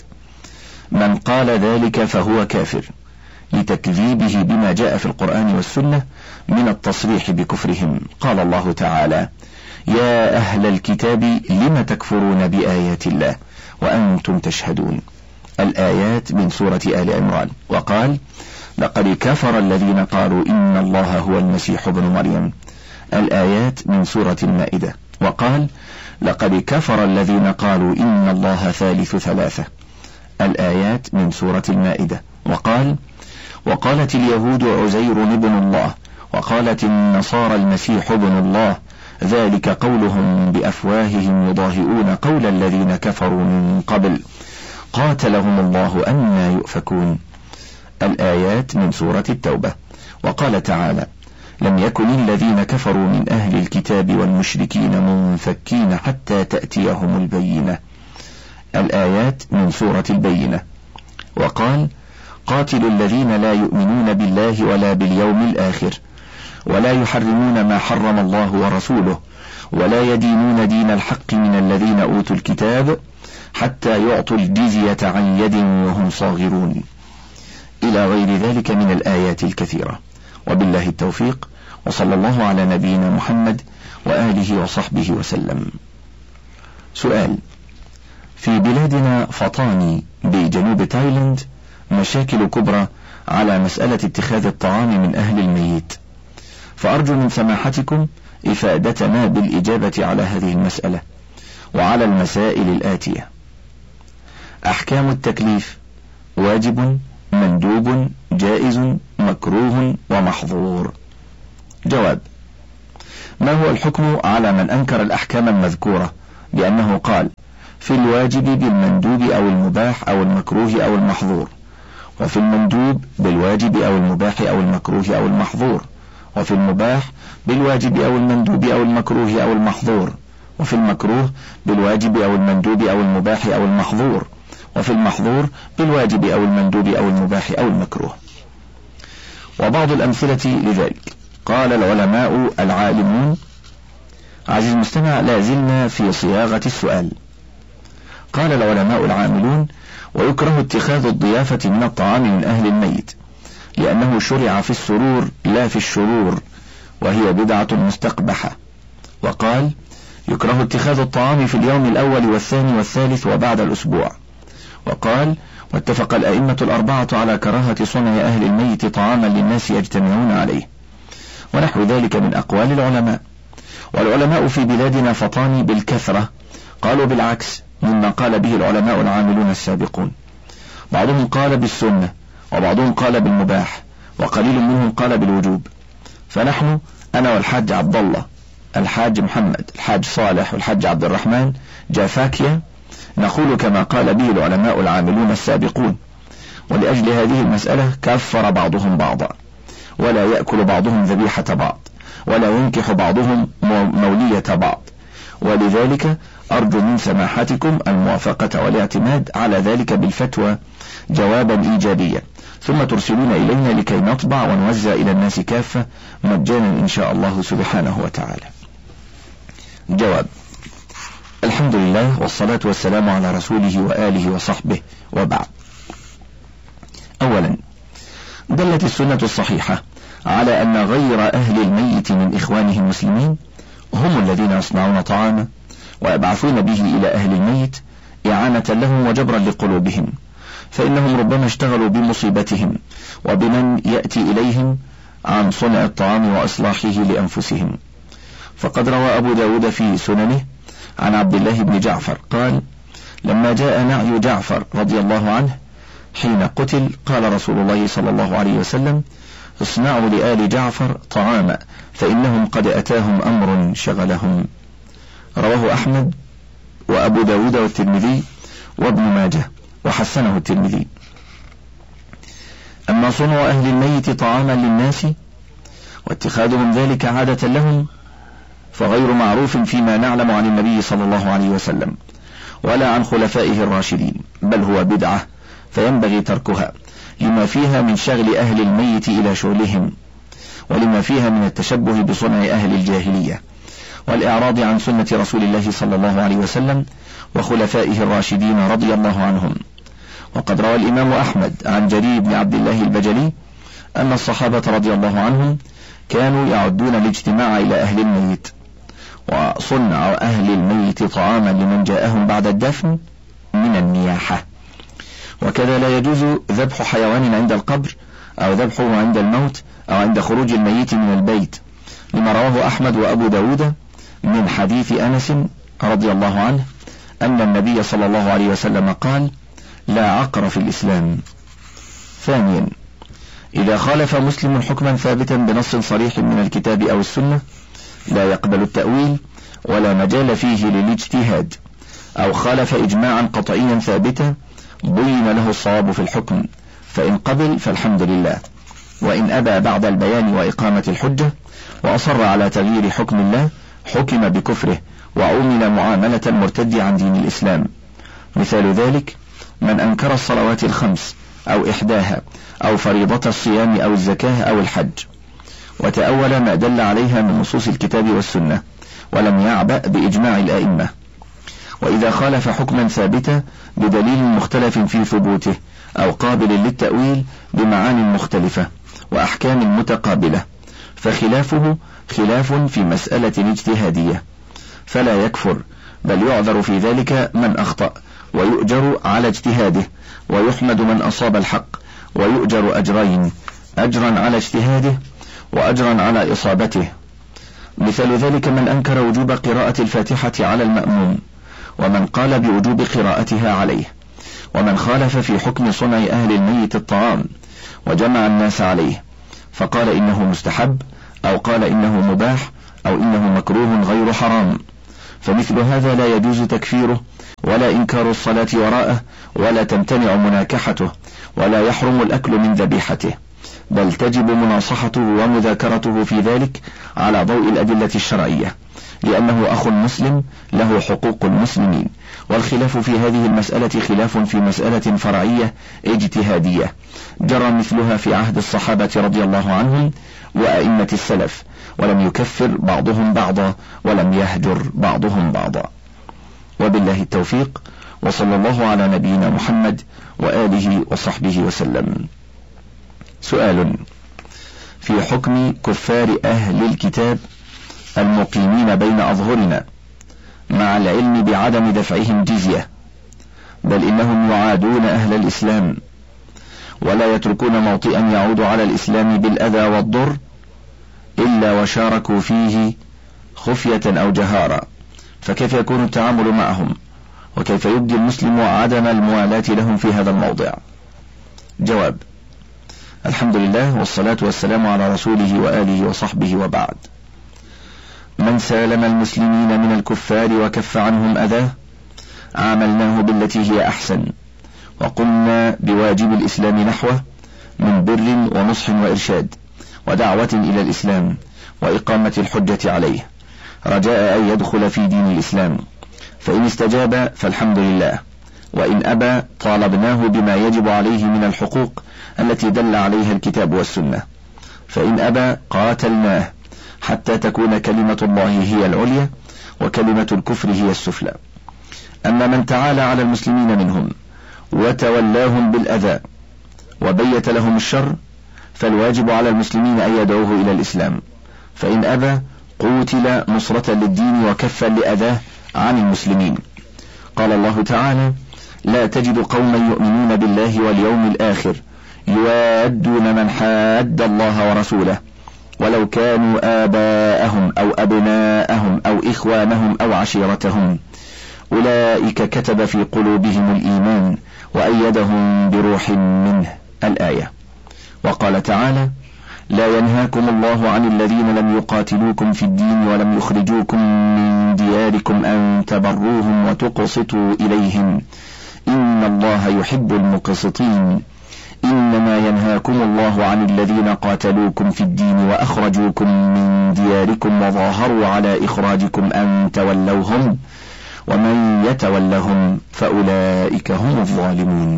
من قال ذلك فهو كافر لتكذيبه بما جاء في القرآن والسنة من التصريح بكفرهم. قال الله تعالى: يا أهل الكتاب لم تكفرون بآيات الله وأنتم تشهدون، الآيات من سورة آل عمران. وقال: لقد كفر الذين قالوا إن الله هو المسيح ابن مريم، الآيات من سورة المائدة. وقال: لقد كفر الذين قالوا إن الله ثالث ثلاثة، الآيات من سورة المائدة. وقال: وقالت اليهود عزير ابن الله، وقالت النصارى المسيح ابن الله، ذلك قولهم بأفواههم يضاهئون قول الذين كفروا من قبل، قاتلهم الله أنى يؤفكون، الآيات من سورة التوبة. وقال تعالى: لم يكن الذين كفروا من أهل الكتاب والمشركين منفكين حتى تأتيهم البينة، الآيات من سورة البينة. وقال: قاتلوا الذين لا يؤمنون بالله ولا باليوم الآخر ولا يحرمون ما حرم الله ورسوله ولا يدينون دين الحق من الذين أوتوا الكتاب حتى يعطوا الجزية عن يد وهم صاغرون، إلى غير ذلك من الآيات الكثيرة. وبالله التوفيق، وصلى الله على نبينا محمد وآله وصحبه وسلم. سؤال: في بلادنا فطاني بجنوب تايلاند مشاكل كبرى على مسألة اتخاذ الطعام من أهل الميت، فأرجو من سماحتكم إفادتنا بالإجابة على هذه المسألة وعلى المسائل الآتية: أحكام التكليف: واجب، مندوب، جائز، مكروه، ومحظور. جواب: ما هو الحكم على من أنكر الأحكام المذكورة بأنه قال في الواجب بالمندوب أو المباح أو المكروه أو المحظور، وفي المندوب بالواجب أو المباح أو المكروه أو المحظور، وفي المباح بالواجب أو المندوب أو المكروه أو المحظور، وفي المكروه بالواجب أو المندوب أو المباح أو المحظور، وفي المحظور بالواجب أو المندوب أو المباح أو المكروه. وبعض الأمثلة لذلك قال العلماء العالمون. عزيز المستمع، لا زلنا في صياغة السؤال. قال العلماء العاملون: ويكره اتخاذ الضيافة من الطعام من أهل الميت لأنه شرع في السرور لا في الشرور، وهي بدعة مستقبحة. وقال: يكره اتخاذ الطعام في اليوم الأول والثاني والثالث وبعد الأسبوع. وقال: واتفق الأئمة الأربعة على كراهة صنع أهل الميت طعاما للناس يجتمعون عليه، ونحو ذلك من أقوال العلماء. والعلماء في بلادنا فطاني بالكثرة قالوا بالعكس مما قال به العلماء العاملون السابقون. بعضهم قال بالسنة، وبعضهم قال بالمباح، وقليل منهم قال بالوجوب. فنحن أنا والحاج عبد الله، الحاج محمد، الحاج صالح، والحاج عبد الرحمن جافاكيا نقول كما قال به العلماء العاملون السابقون. ولأجل هذه المسألة كفر بعضهم بعضا، ولا يأكل بعضهم ذبيحة بعض، ولا ينكح بعضهم مولية بعض. ولذلك أرجو من سماحتكم الموافقة والاعتماد على ذلك بالفتوى جوابا إيجابيا، ثم ترسلون إلينا لكي نطبع ونوزع إلى الناس كافة مجانا إن شاء الله سبحانه وتعالى. جواب: الحمد لله والصلاة والسلام على رسوله وآله وصحبه، وبعد. أولا، دلت السنة الصحيحة على أن غير أهل الميت من إخوانه المسلمين هم الذين يصنعون طعاما ويبعثون به إلى أهل الميت إعانة لهم وجبرا لقلوبهم، فإنهم ربما اشتغلوا بمصيبتهم وبمن يأتي إليهم عن صنع الطعام وإصلاحه لأنفسهم. فقد روى أبو داود في سننه عن عبد الله بن جعفر قال: لما جاء نعي جعفر رضي الله عنه حين قتل قال رسول الله صلى الله عليه وسلم: اصنعوا لآل جعفر طعاما فإنهم قد أتاهم أمر شغلهم. رواه أحمد وأبو داود والترمذي وابن ماجه وحسنه الترمذي. أما صنع أهل الميت طعاما للناس واتخاذهم ذلك عادة لهم فغير معروف فيما نعلم عن النبي صلى الله عليه وسلم ولا عن خلفائه الراشدين، بل هو بدعة فينبغي تركها لما فيها من شغل أهل الميت إلى شغلهم، ولما فيها من التشبه بصنع أهل الجاهلية والإعراض عن سنة رسول الله صلى الله عليه وسلم وخلفائه الراشدين رضي الله عنهم. وقد روى الإمام أحمد عن جرير بن عبد الله البجلي أن الصحابة رضي الله عنهم كانوا يعدون الاجتماع إلى أهل الميت وصنع أهل الميت طعاما لمن جاءهم بعد الدفن من النياحة. وكذا لا يجوز ذبح حيوان عند القبر أو ذبحه عند الموت أو عند خروج الميت من البيت، لما رواه أحمد وأبو داود من حديث أنس رضي الله عنه أن النبي صلى الله عليه وسلم قال: لا عقر في الإسلام. ثانيا، إذا خالف مسلم حكما ثابتا بنص صريح من الكتاب أو السنة لا يقبل التأويل ولا مجال فيه للاجتهاد، أو خالف إجماعا قطعيا ثابتا بين له الصواب في الحكم، فإن قبل فالحمد لله، وإن أبى بعد البيان وإقامة الحجة وأصر على تغيير حكم الله حكم بكفره وعمل معاملة المرتد عن دين الإسلام. مثال ذلك من أنكر الصلوات الخمس أو إحداها أو فريضة الصيام أو الزكاة أو الحج وتأول ما دل عليها من نصوص الكتاب والسنة ولم يعبأ بإجماع الآئمة. وإذا خالف حكما ثابتا بدليل مختلف في ثبوته أو قابل للتأويل بمعان مختلفة وأحكام متقابلة فخلافه خلاف في مسألة اجتهادية، فلا يكفر، بل يعذر في ذلك من أخطأ ويؤجر على اجتهاده، ويحمد من أصاب الحق ويؤجر أجرين: أجرا على اجتهاده وأجرا على إصابته. مثال ذلك من أنكر وجوب قراءة الفاتحة على المأموم، ومن قال بوجوب قراءتها عليه، ومن خالف في حكم صنع أهل الميت الطعام وجمع الناس عليه فقال إنه مستحب أو قال إنه مباح أو إنه مكروه غير حرام، فمثل هذا لا يجوز تكفيره ولا إنكار الصلاة وراءه ولا تمتنع مناكحته ولا يحرم الأكل من ذبيحته، بل تجب مناصحته ومذاكرته في ذلك على ضوء الأدلة الشرعية، لأنه أخ مسلم له حقوق المسلمين. والخلاف في هذه المسألة خلاف في مسألة فرعية اجتهادية جرى مثلها في عهد الصحابة رضي الله عنهم وأئمة السلف، ولم يكفر بعضهم بعضا ولم يهجر بعضهم بعضا. وبالله التوفيق، وصلى الله على نبينا محمد وآله وصحبه وسلم. سؤال: في حكم كفار أهل الكتاب المقيمين بين أظهرنا مع العلم بعدم دفعهم جزية، بل إنهم يعادون أهل الإسلام ولا يتركون موطئا يعود على الإسلام بالأذى والضر إلا وشاركوا فيه خفية أو جهارا، فكيف يكون التعامل معهم؟ وكيف يبدي المسلم عدم الموالاة لهم في هذا الموضع؟ جواب: الحمد لله والصلاة والسلام على رسوله وآله وصحبه، وبعد. من سالم المسلمين من الكفار وكف عنهم أذاه عاملناه بالتي هي أحسن، وقمنا بواجب الإسلام نحوه من بر ونصح وإرشاد ودعوة إلى الإسلام وإقامة الحجة عليه، رجاء أن يدخل في دين الإسلام، فإن استجاب فالحمد لله، وإن أبى طالبناه بما يجب عليه من الحقوق التي دل عليها الكتاب والسنة، فإن أبى قاتلناه حتى تكون كلمة الله هي العليا وكلمة الكفر هي السفلى. أما من تعالى على المسلمين منهم وتولاهم بالأذى وبيت لهم الشر فالواجب على المسلمين أن يدعوه إلى الإسلام، فإن أبى قوتل نصرة للدين وكفا لأذاه عن المسلمين. قال الله تعالى: لا تجد قوما يؤمنون بالله واليوم الآخر يوادون من حاد الله ورسوله ولو كانوا آباءهم أو أبناءهم أو إخوانهم أو عشيرتهم أولئك كتب في قلوبهم الإيمان وأيدهم بروح منه، الآية. وقال تعالى: لا ينهاكم الله عن الذين لم يقاتلوكم في الدين ولم يخرجوكم من دياركم أن تبروهم وتقسطوا إليهم إن الله يحب المقسطين، إنما ينهاكم الله عن الذين قاتلوكم في الدين وأخرجوكم من دياركم وظاهروا على إخراجكم أن تولوهم ومن يتولهم فأولئك هم الظالمون.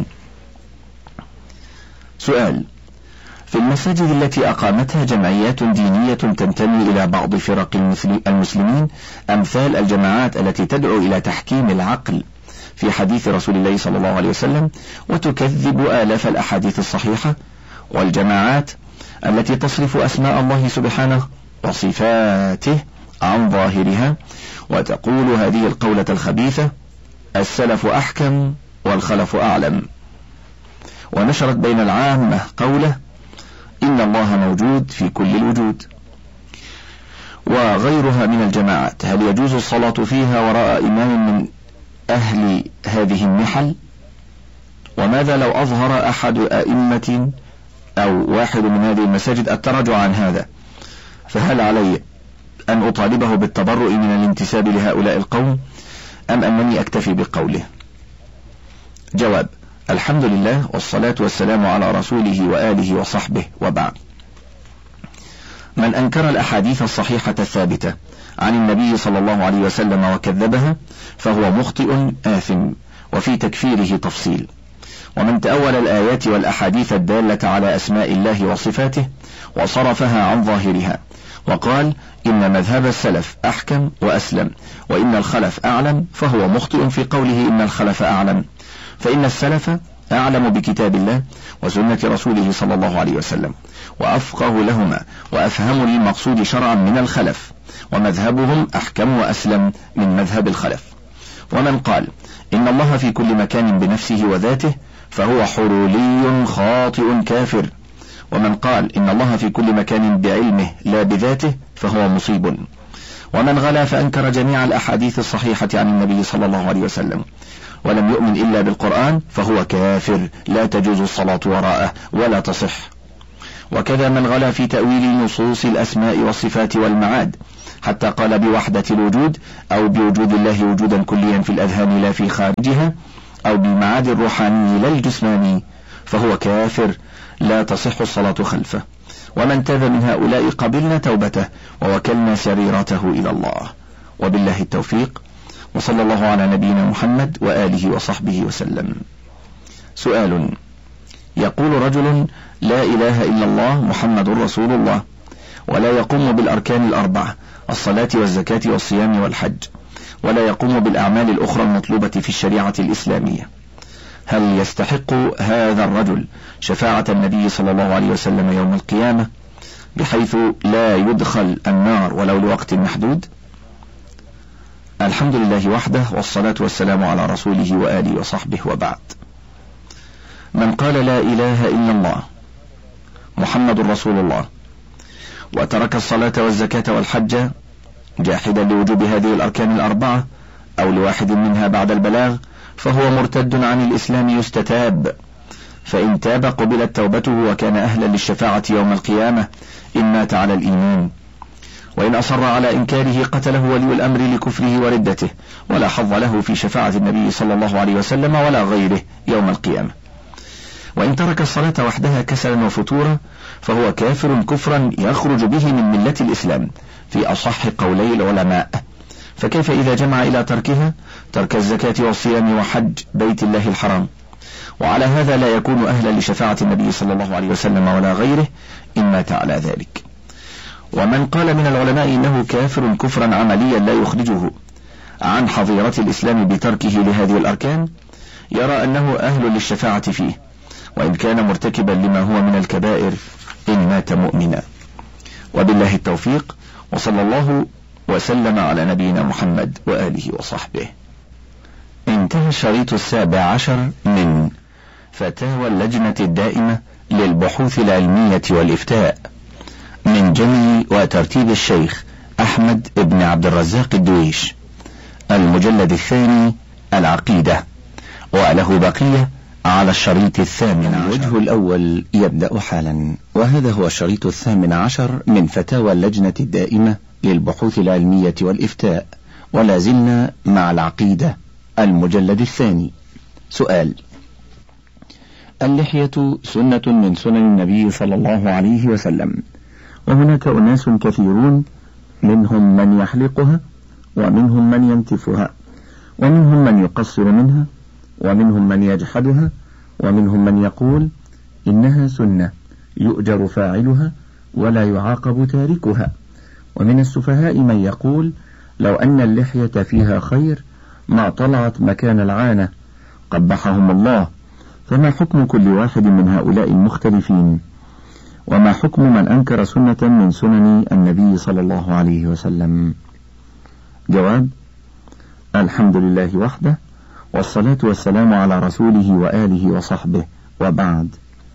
سؤال: في المساجد التي أقامتها جمعيات دينية تنتمي إلى بعض فرق المسلمين أمثال الجماعات التي تدعو إلى تحكيم العقل في حديث رسول الله صلى الله عليه وسلم وتكذب آلاف الأحاديث الصحيحة، والجماعات التي تصرف أسماء الله سبحانه وصفاته عن ظاهرها وتقول هذه القولة الخبيثة: السلف أحكم والخلف أعلم، ونشرت بين العامة قوله: إن الله موجود في كل الوجود، وغيرها من الجماعات، هل يجوز الصلاة فيها وراء إمام من أهل هذه النحل؟ وماذا لو أظهر أحد أئمة أو واحد من هذه المساجد التراجع عن هذا، فهل علي أن أطالبه بالتبرؤ من الانتساب لهؤلاء القوم أم أنني أكتفي بقوله؟ جواب: الحمد لله والصلاة والسلام على رسوله وآله وصحبه، وبعد. من أنكر الأحاديث الصحيحة الثابتة عن النبي صلى الله عليه وسلم وكذبها فهو مخطئ آثم، وفي تكفيره تفصيل. ومن تأول الآيات والأحاديث الدالة على أسماء الله وصفاته وصرفها عن ظاهرها وقال إن مذهب السلف أحكم وأسلم وإن الخلف أعلم، فهو مخطئ في قوله إن الخلف أعلم، فإن السلف أعلم بكتاب الله وسنة رسوله صلى الله عليه وسلم وأفقه لهما وأفهم للمقصود شرعا من الخلف، ومذهبهم أحكم وأسلم من مذهب الخلف. ومن قال إن الله في كل مكان بنفسه وذاته فهو حرولي خاطئ كافر، ومن قال إن الله في كل مكان بعلمه لا بذاته فهو مصيب. ومن غلا فأنكر جميع الأحاديث الصحيحة عن النبي صلى الله عليه وسلم ولم يؤمن إلا بالقرآن فهو كافر لا تجوز الصلاة وراءه ولا تصح. وكذا من غلا في تأويل نصوص الأسماء والصفات والمعاد حتى قال بوحدة الوجود أو بوجود الله وجودا كليا في الأذهان لا في خارجها، أو بالمعاد الروحاني لا الجسماني، فهو كافر لا تصح الصلاة خلفه. ومن تاب من هؤلاء قبلنا توبته ووكلنا سريرته إلى الله، وبالله التوفيق، وصلى الله على نبينا محمد وآله وصحبه وسلم. سؤال: يقول رجل: لا إله إلا الله محمد رسول الله، ولا يقوم بالأركان الأربعة الصلاة والزكاة والصيام والحج، ولا يقوم بالأعمال الأخرى المطلوبة في الشريعة الإسلامية، هل يستحق هذا الرجل شفاعة النبي صلى الله عليه وسلم يوم القيامة بحيث لا يدخل النار ولو لوقت محدود؟ الحمد لله وحده، والصلاة والسلام على رسوله وآله وصحبه، وبعد. من قال لا إله إلا الله محمد رسول الله وترك الصلاة والزكاة والحج جاحدا لوجوب هذه الأركان الأربعة أو لواحد منها بعد البلاغ، فهو مرتد عن الإسلام يستتاب، فإن تاب قبلت توبته وكان أهلا للشفاعة يوم القيامة إن مات على الإيمان، وإن أصر على إنكاره قتله ولي الأمر لكفره وردته، ولا حظ له في شفاعة النبي صلى الله عليه وسلم ولا غيره يوم القيامة. وإن ترك الصلاة وحدها كسلا وفتورا فهو كافر كفرا يخرج به من ملة الإسلام في أصح قولي العلماء، فكيف إذا جمع إلى تركها ترك الزكاة والصيام وحج بيت الله الحرام؟ وعلى هذا لا يكون أهلا لشفاعة النبي صلى الله عليه وسلم ولا غيره إن مات على ذلك. ومن قال من العلماء إنه كافر كفرا عمليا لا يخرجه عن حظيرة الإسلام بتركه لهذه الأركان يرى أنه أهل للشفاعة فيه، وإن كان مرتكبا لما هو من الكبائر إن مات مؤمنا. وبالله التوفيق، وصلى الله وسلم على نبينا محمد وآله وصحبه. انتهى الشريط السابع عشر من فتاوى اللجنة الدائمة للبحوث العلمية والإفتاء من جمع وترتيب الشيخ أحمد بن عبد الرزاق الدويش، المجلد الثاني العقيدة، وله بقية على الشريط الثامن عشر. الوجه الأول يبدأ حالا، وهذا هو الشريط الثامن عشر من فتاوى اللجنة الدائمة للبحوث العلمية والإفتاء، ولا زلنا مع العقيدة المجلد الثاني. سؤال: اللحية سنة من سنن النبي صلى الله عليه وسلم، وهناك أناس كثيرون منهم من يحلقها ومنهم من ينتفها، ومنهم من يقصر منها، ومنهم من يجحدها، ومنهم من يقول إنها سنة يؤجر فاعلها ولا يعاقب تاركها، ومن السفهاء من يقول لو أن اللحية فيها خير ما طلعت مكان العانة، قبحهم الله. فما حكم كل واحد من هؤلاء المختلفين؟ وما حكم من أنكر سنة من سنن النبي صلى الله عليه وسلم؟ جواب: الحمد لله وحده، والصلاة والسلام على رسوله وآله وصحبه، وبعد.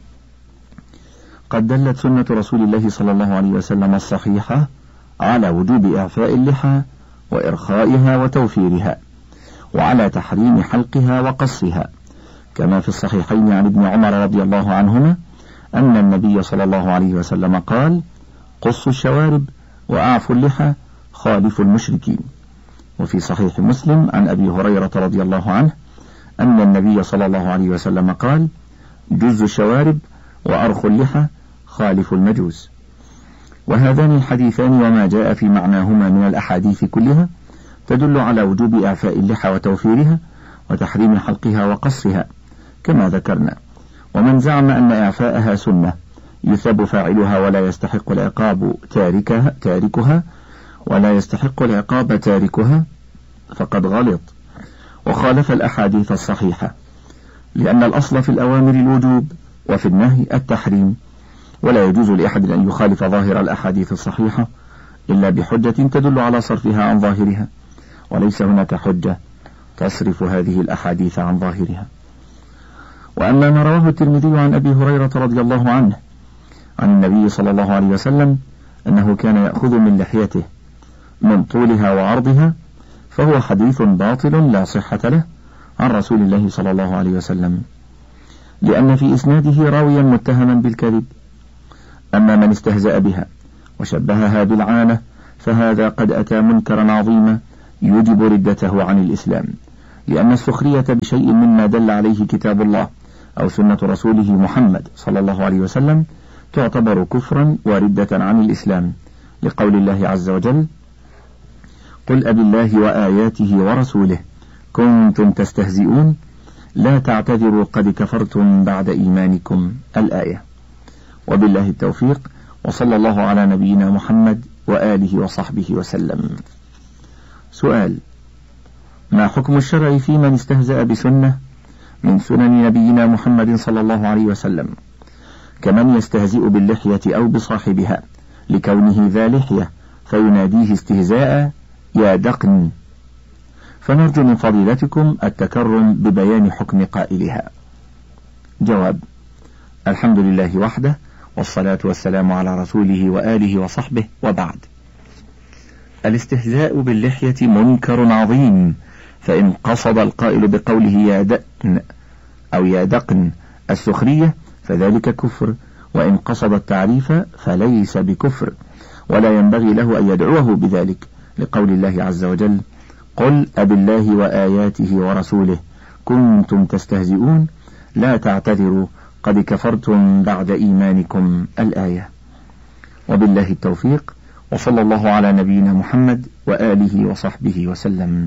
قد دلت سنة رسول الله صلى الله عليه وسلم الصحيحة على وجوب إعفاء اللحى وإرخائها وتوفيرها، وعلى تحريم حلقها وقصها، كما في الصحيحين عن ابن عمر رضي الله عنهما أن النبي صلى الله عليه وسلم قال: قصوا الشوارب وأعفوا اللحى خالفوا المشركين. وفي صحيح مسلم عن أبي هريرة رضي الله عنه أن النبي صلى الله عليه وسلم قال: جزوا الشوارب وأرخوا اللحى خالفوا المجوس. وهذان الحديثان وما جاء في معناهما من الأحاديث كلها تدل على وجوب إعفاء اللحى وتوفيرها وتحريم حلقها وقصها كما ذكرنا. ومن زعم أن إعفاءها سنة يثاب فاعلها ولا يستحق العقاب تاركها, تاركها ولا يستحق العقاب تاركها فقد غلط وخالف الأحاديث الصحيحة، لأن الأصل في الأوامر الوجوب وفي النهي التحريم، ولا يجوز لأحد أن يخالف ظاهر الأحاديث الصحيحة إلا بحجة تدل على صرفها عن ظاهرها، وليس هناك حجة تصرف هذه الأحاديث عن ظاهرها. وأما ما رواه الترمذي عن أبي هريرة رضي الله عنه عن النبي صلى الله عليه وسلم أنه كان يأخذ من لحيته من طولها وعرضها، فهو حديث باطل لا صحة له عن رسول الله صلى الله عليه وسلم، لأن في إسناده راويا متهما بالكذب. أما من استهزأ بها وشبهها بالعانة فهذا قد أتى منكرا عظيما يوجب ردته عن الإسلام، لأن السخرية بشيء مما دل عليه كتاب الله أو سنة رسوله محمد صلى الله عليه وسلم تعتبر كفرا وردة عن الإسلام، لقول الله عز وجل: قل أبالله وآياته ورسوله كنتم تستهزئون لا تعتذروا قد كفرتم بعد إيمانكم، الآية. وبالله التوفيق، وصلى الله على نبينا محمد وآله وصحبه وسلم. سؤال: ما حكم الشرع في من استهزأ بسنة من سنن نبينا محمد صلى الله عليه وسلم، كمن يستهزئ باللحية أو بصاحبها لكونه ذا لحية فيناديه استهزاء يا دقن؟ فنرجو من فضيلتكم التكرم ببيان حكم قائلها. جواب: الحمد لله وحده، والصلاة والسلام على رسوله وآله وصحبه، وبعد. الاستهزاء باللحية منكر عظيم، فإن قصد القائل بقوله يا دقن أو يا دقن السخرية فذلك كفر، وإن قصد التعريف فليس بكفر، ولا ينبغي له أن يدعوه بذلك، لقول الله عز وجل: قل أبالله وآياته ورسوله كنتم تستهزئون لا تعتذروا قد كفرتم بعد إيمانكم، الآية. وبالله التوفيق، وصلى الله على نبينا محمد وآله وصحبه وسلم.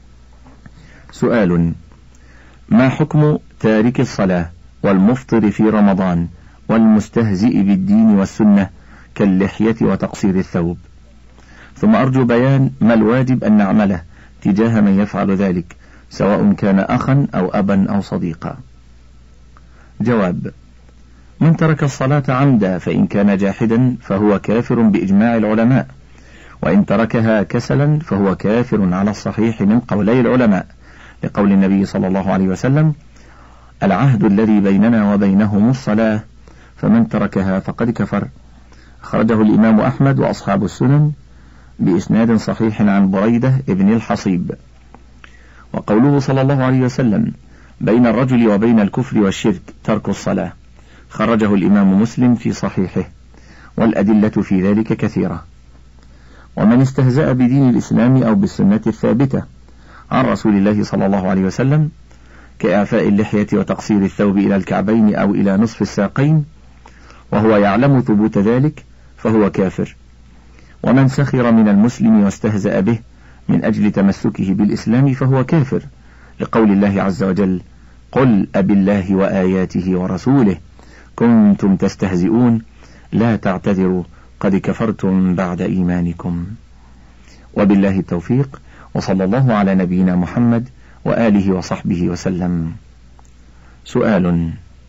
سؤال: ما حكم تارك الصلاة والمفطر في رمضان والمستهزئ بالدين والسنة كاللحية وتقصير الثوب؟ ثم أرجو بيان ما الواجب أن نعمله تجاه من يفعل ذلك، سواء كان أخا أو أبا أو صديقا. جواب: من ترك الصلاة عمدا فإن كان جاحدا فهو كافر بإجماع العلماء، وإن تركها كسلا فهو كافر على الصحيح من قولي العلماء، لقول النبي صلى الله عليه وسلم: العهد الذي بيننا وبينهم الصلاة فمن تركها فقد كفر. أخرجه الإمام أحمد وأصحاب السنن بإسناد صحيح عن بريدة ابن الحصيب. وقوله صلى الله عليه وسلم: بين الرجل وبين الكفر والشرك ترك الصلاة، خرجه الإمام مسلم في صحيحه، والأدلة في ذلك كثيرة. ومن استهزأ بدين الإسلام أو بالسنة الثابتة عن رسول الله صلى الله عليه وسلم كإعفاء اللحية وتقصير الثوب إلى الكعبين أو إلى نصف الساقين وهو يعلم ثبوت ذلك فهو كافر. ومن سخر من المسلم واستهزأ به من أجل تمسكه بالإسلام فهو كافر، لقول الله عز وجل: قل أبالله وآياته ورسوله كنتم تستهزئون لا تعتذروا قد كفرتم بعد إيمانكم. وبالله التوفيق، وصلى الله على نبينا محمد وآله وصحبه وسلم. سؤال: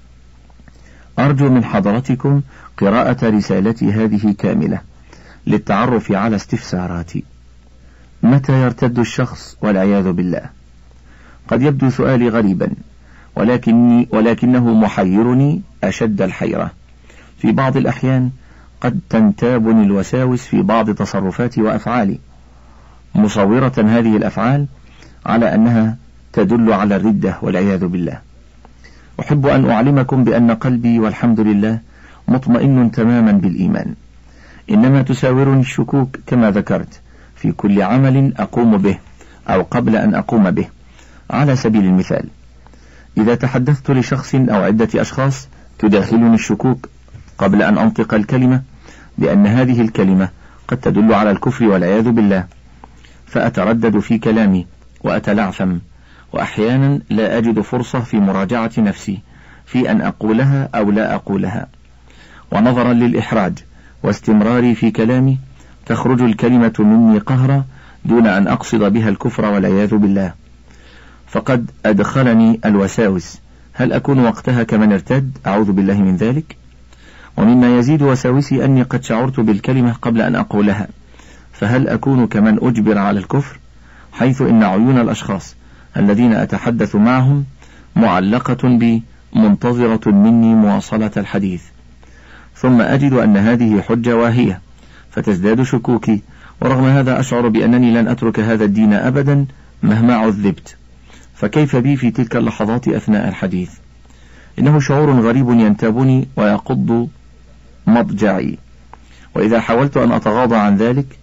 أرجو من حضرتكم قراءة رسالتي هذه كاملة للتعرف على استفساراتي. متى يرتد الشخص والعياذ بالله؟ قد يبدو سؤالي غريبا، ولكني ولكنه محيرني أشد الحيرة. في بعض الأحيان قد تنتابني الوساوس في بعض تصرفاتي وأفعالي، مصورة هذه الأفعال على أنها تدل على الردة والعياذ بالله. أحب أن أعلمكم بأن قلبي والحمد لله مطمئن تماما بالإيمان، إنما تساورني الشكوك كما ذكرت في كل عمل أقوم به أو قبل أن أقوم به. على سبيل المثال، إذا تحدثت لشخص أو عدة أشخاص تداخلني الشكوك قبل أن أنطق الكلمة بأن هذه الكلمة قد تدل على الكفر والعياذ بالله، فأتردد في كلامي وأتلعثم، وأحيانا لا أجد فرصة في مراجعة نفسي في أن أقولها أو لا أقولها. ونظرا للإحراج واستمراري في كلامي تخرج الكلمة مني قهرا دون أن أقصد بها الكفر والعياذ بالله، فقد أدخلني الوساوس. هل أكون وقتها كمن ارتد؟ أعوذ بالله من ذلك. ومما يزيد وساوسي أني قد شعرت بالكلمة قبل أن أقولها، فهل أكون كمن أجبر على الكفر، حيث إن عيون الأشخاص الذين أتحدث معهم معلقة بي منتظرة مني مواصلة الحديث، ثم أجد أن هذه حجة واهية فتزداد شكوكي، ورغم هذا أشعر بأنني لن أترك هذا الدين أبدا مهما عذبت، فكيف بي في تلك اللحظات أثناء الحديث؟ إنه شعور غريب ينتابني ويقض مضجعي، وإذا حاولت أن أتغاضى عن ذلك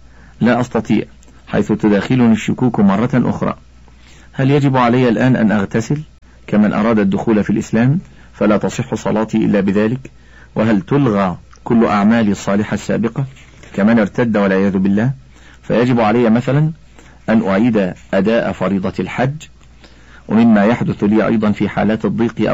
لا أستطيع حيث تداخلني الشكوك مرة أخرى. هل يجب علي الآن أن أغتسل كمن أراد الدخول في الإسلام فلا تصح صلاتي إلا بذلك؟ وهل تلغى كل أعمالي الصالحة السابقة كمن ارتد والعياذ بالله؟ فيجب علي مثلا أن أعيد أداء فريضة الحج؟ ومما يحدث لي أيضا في حالات الضيق أو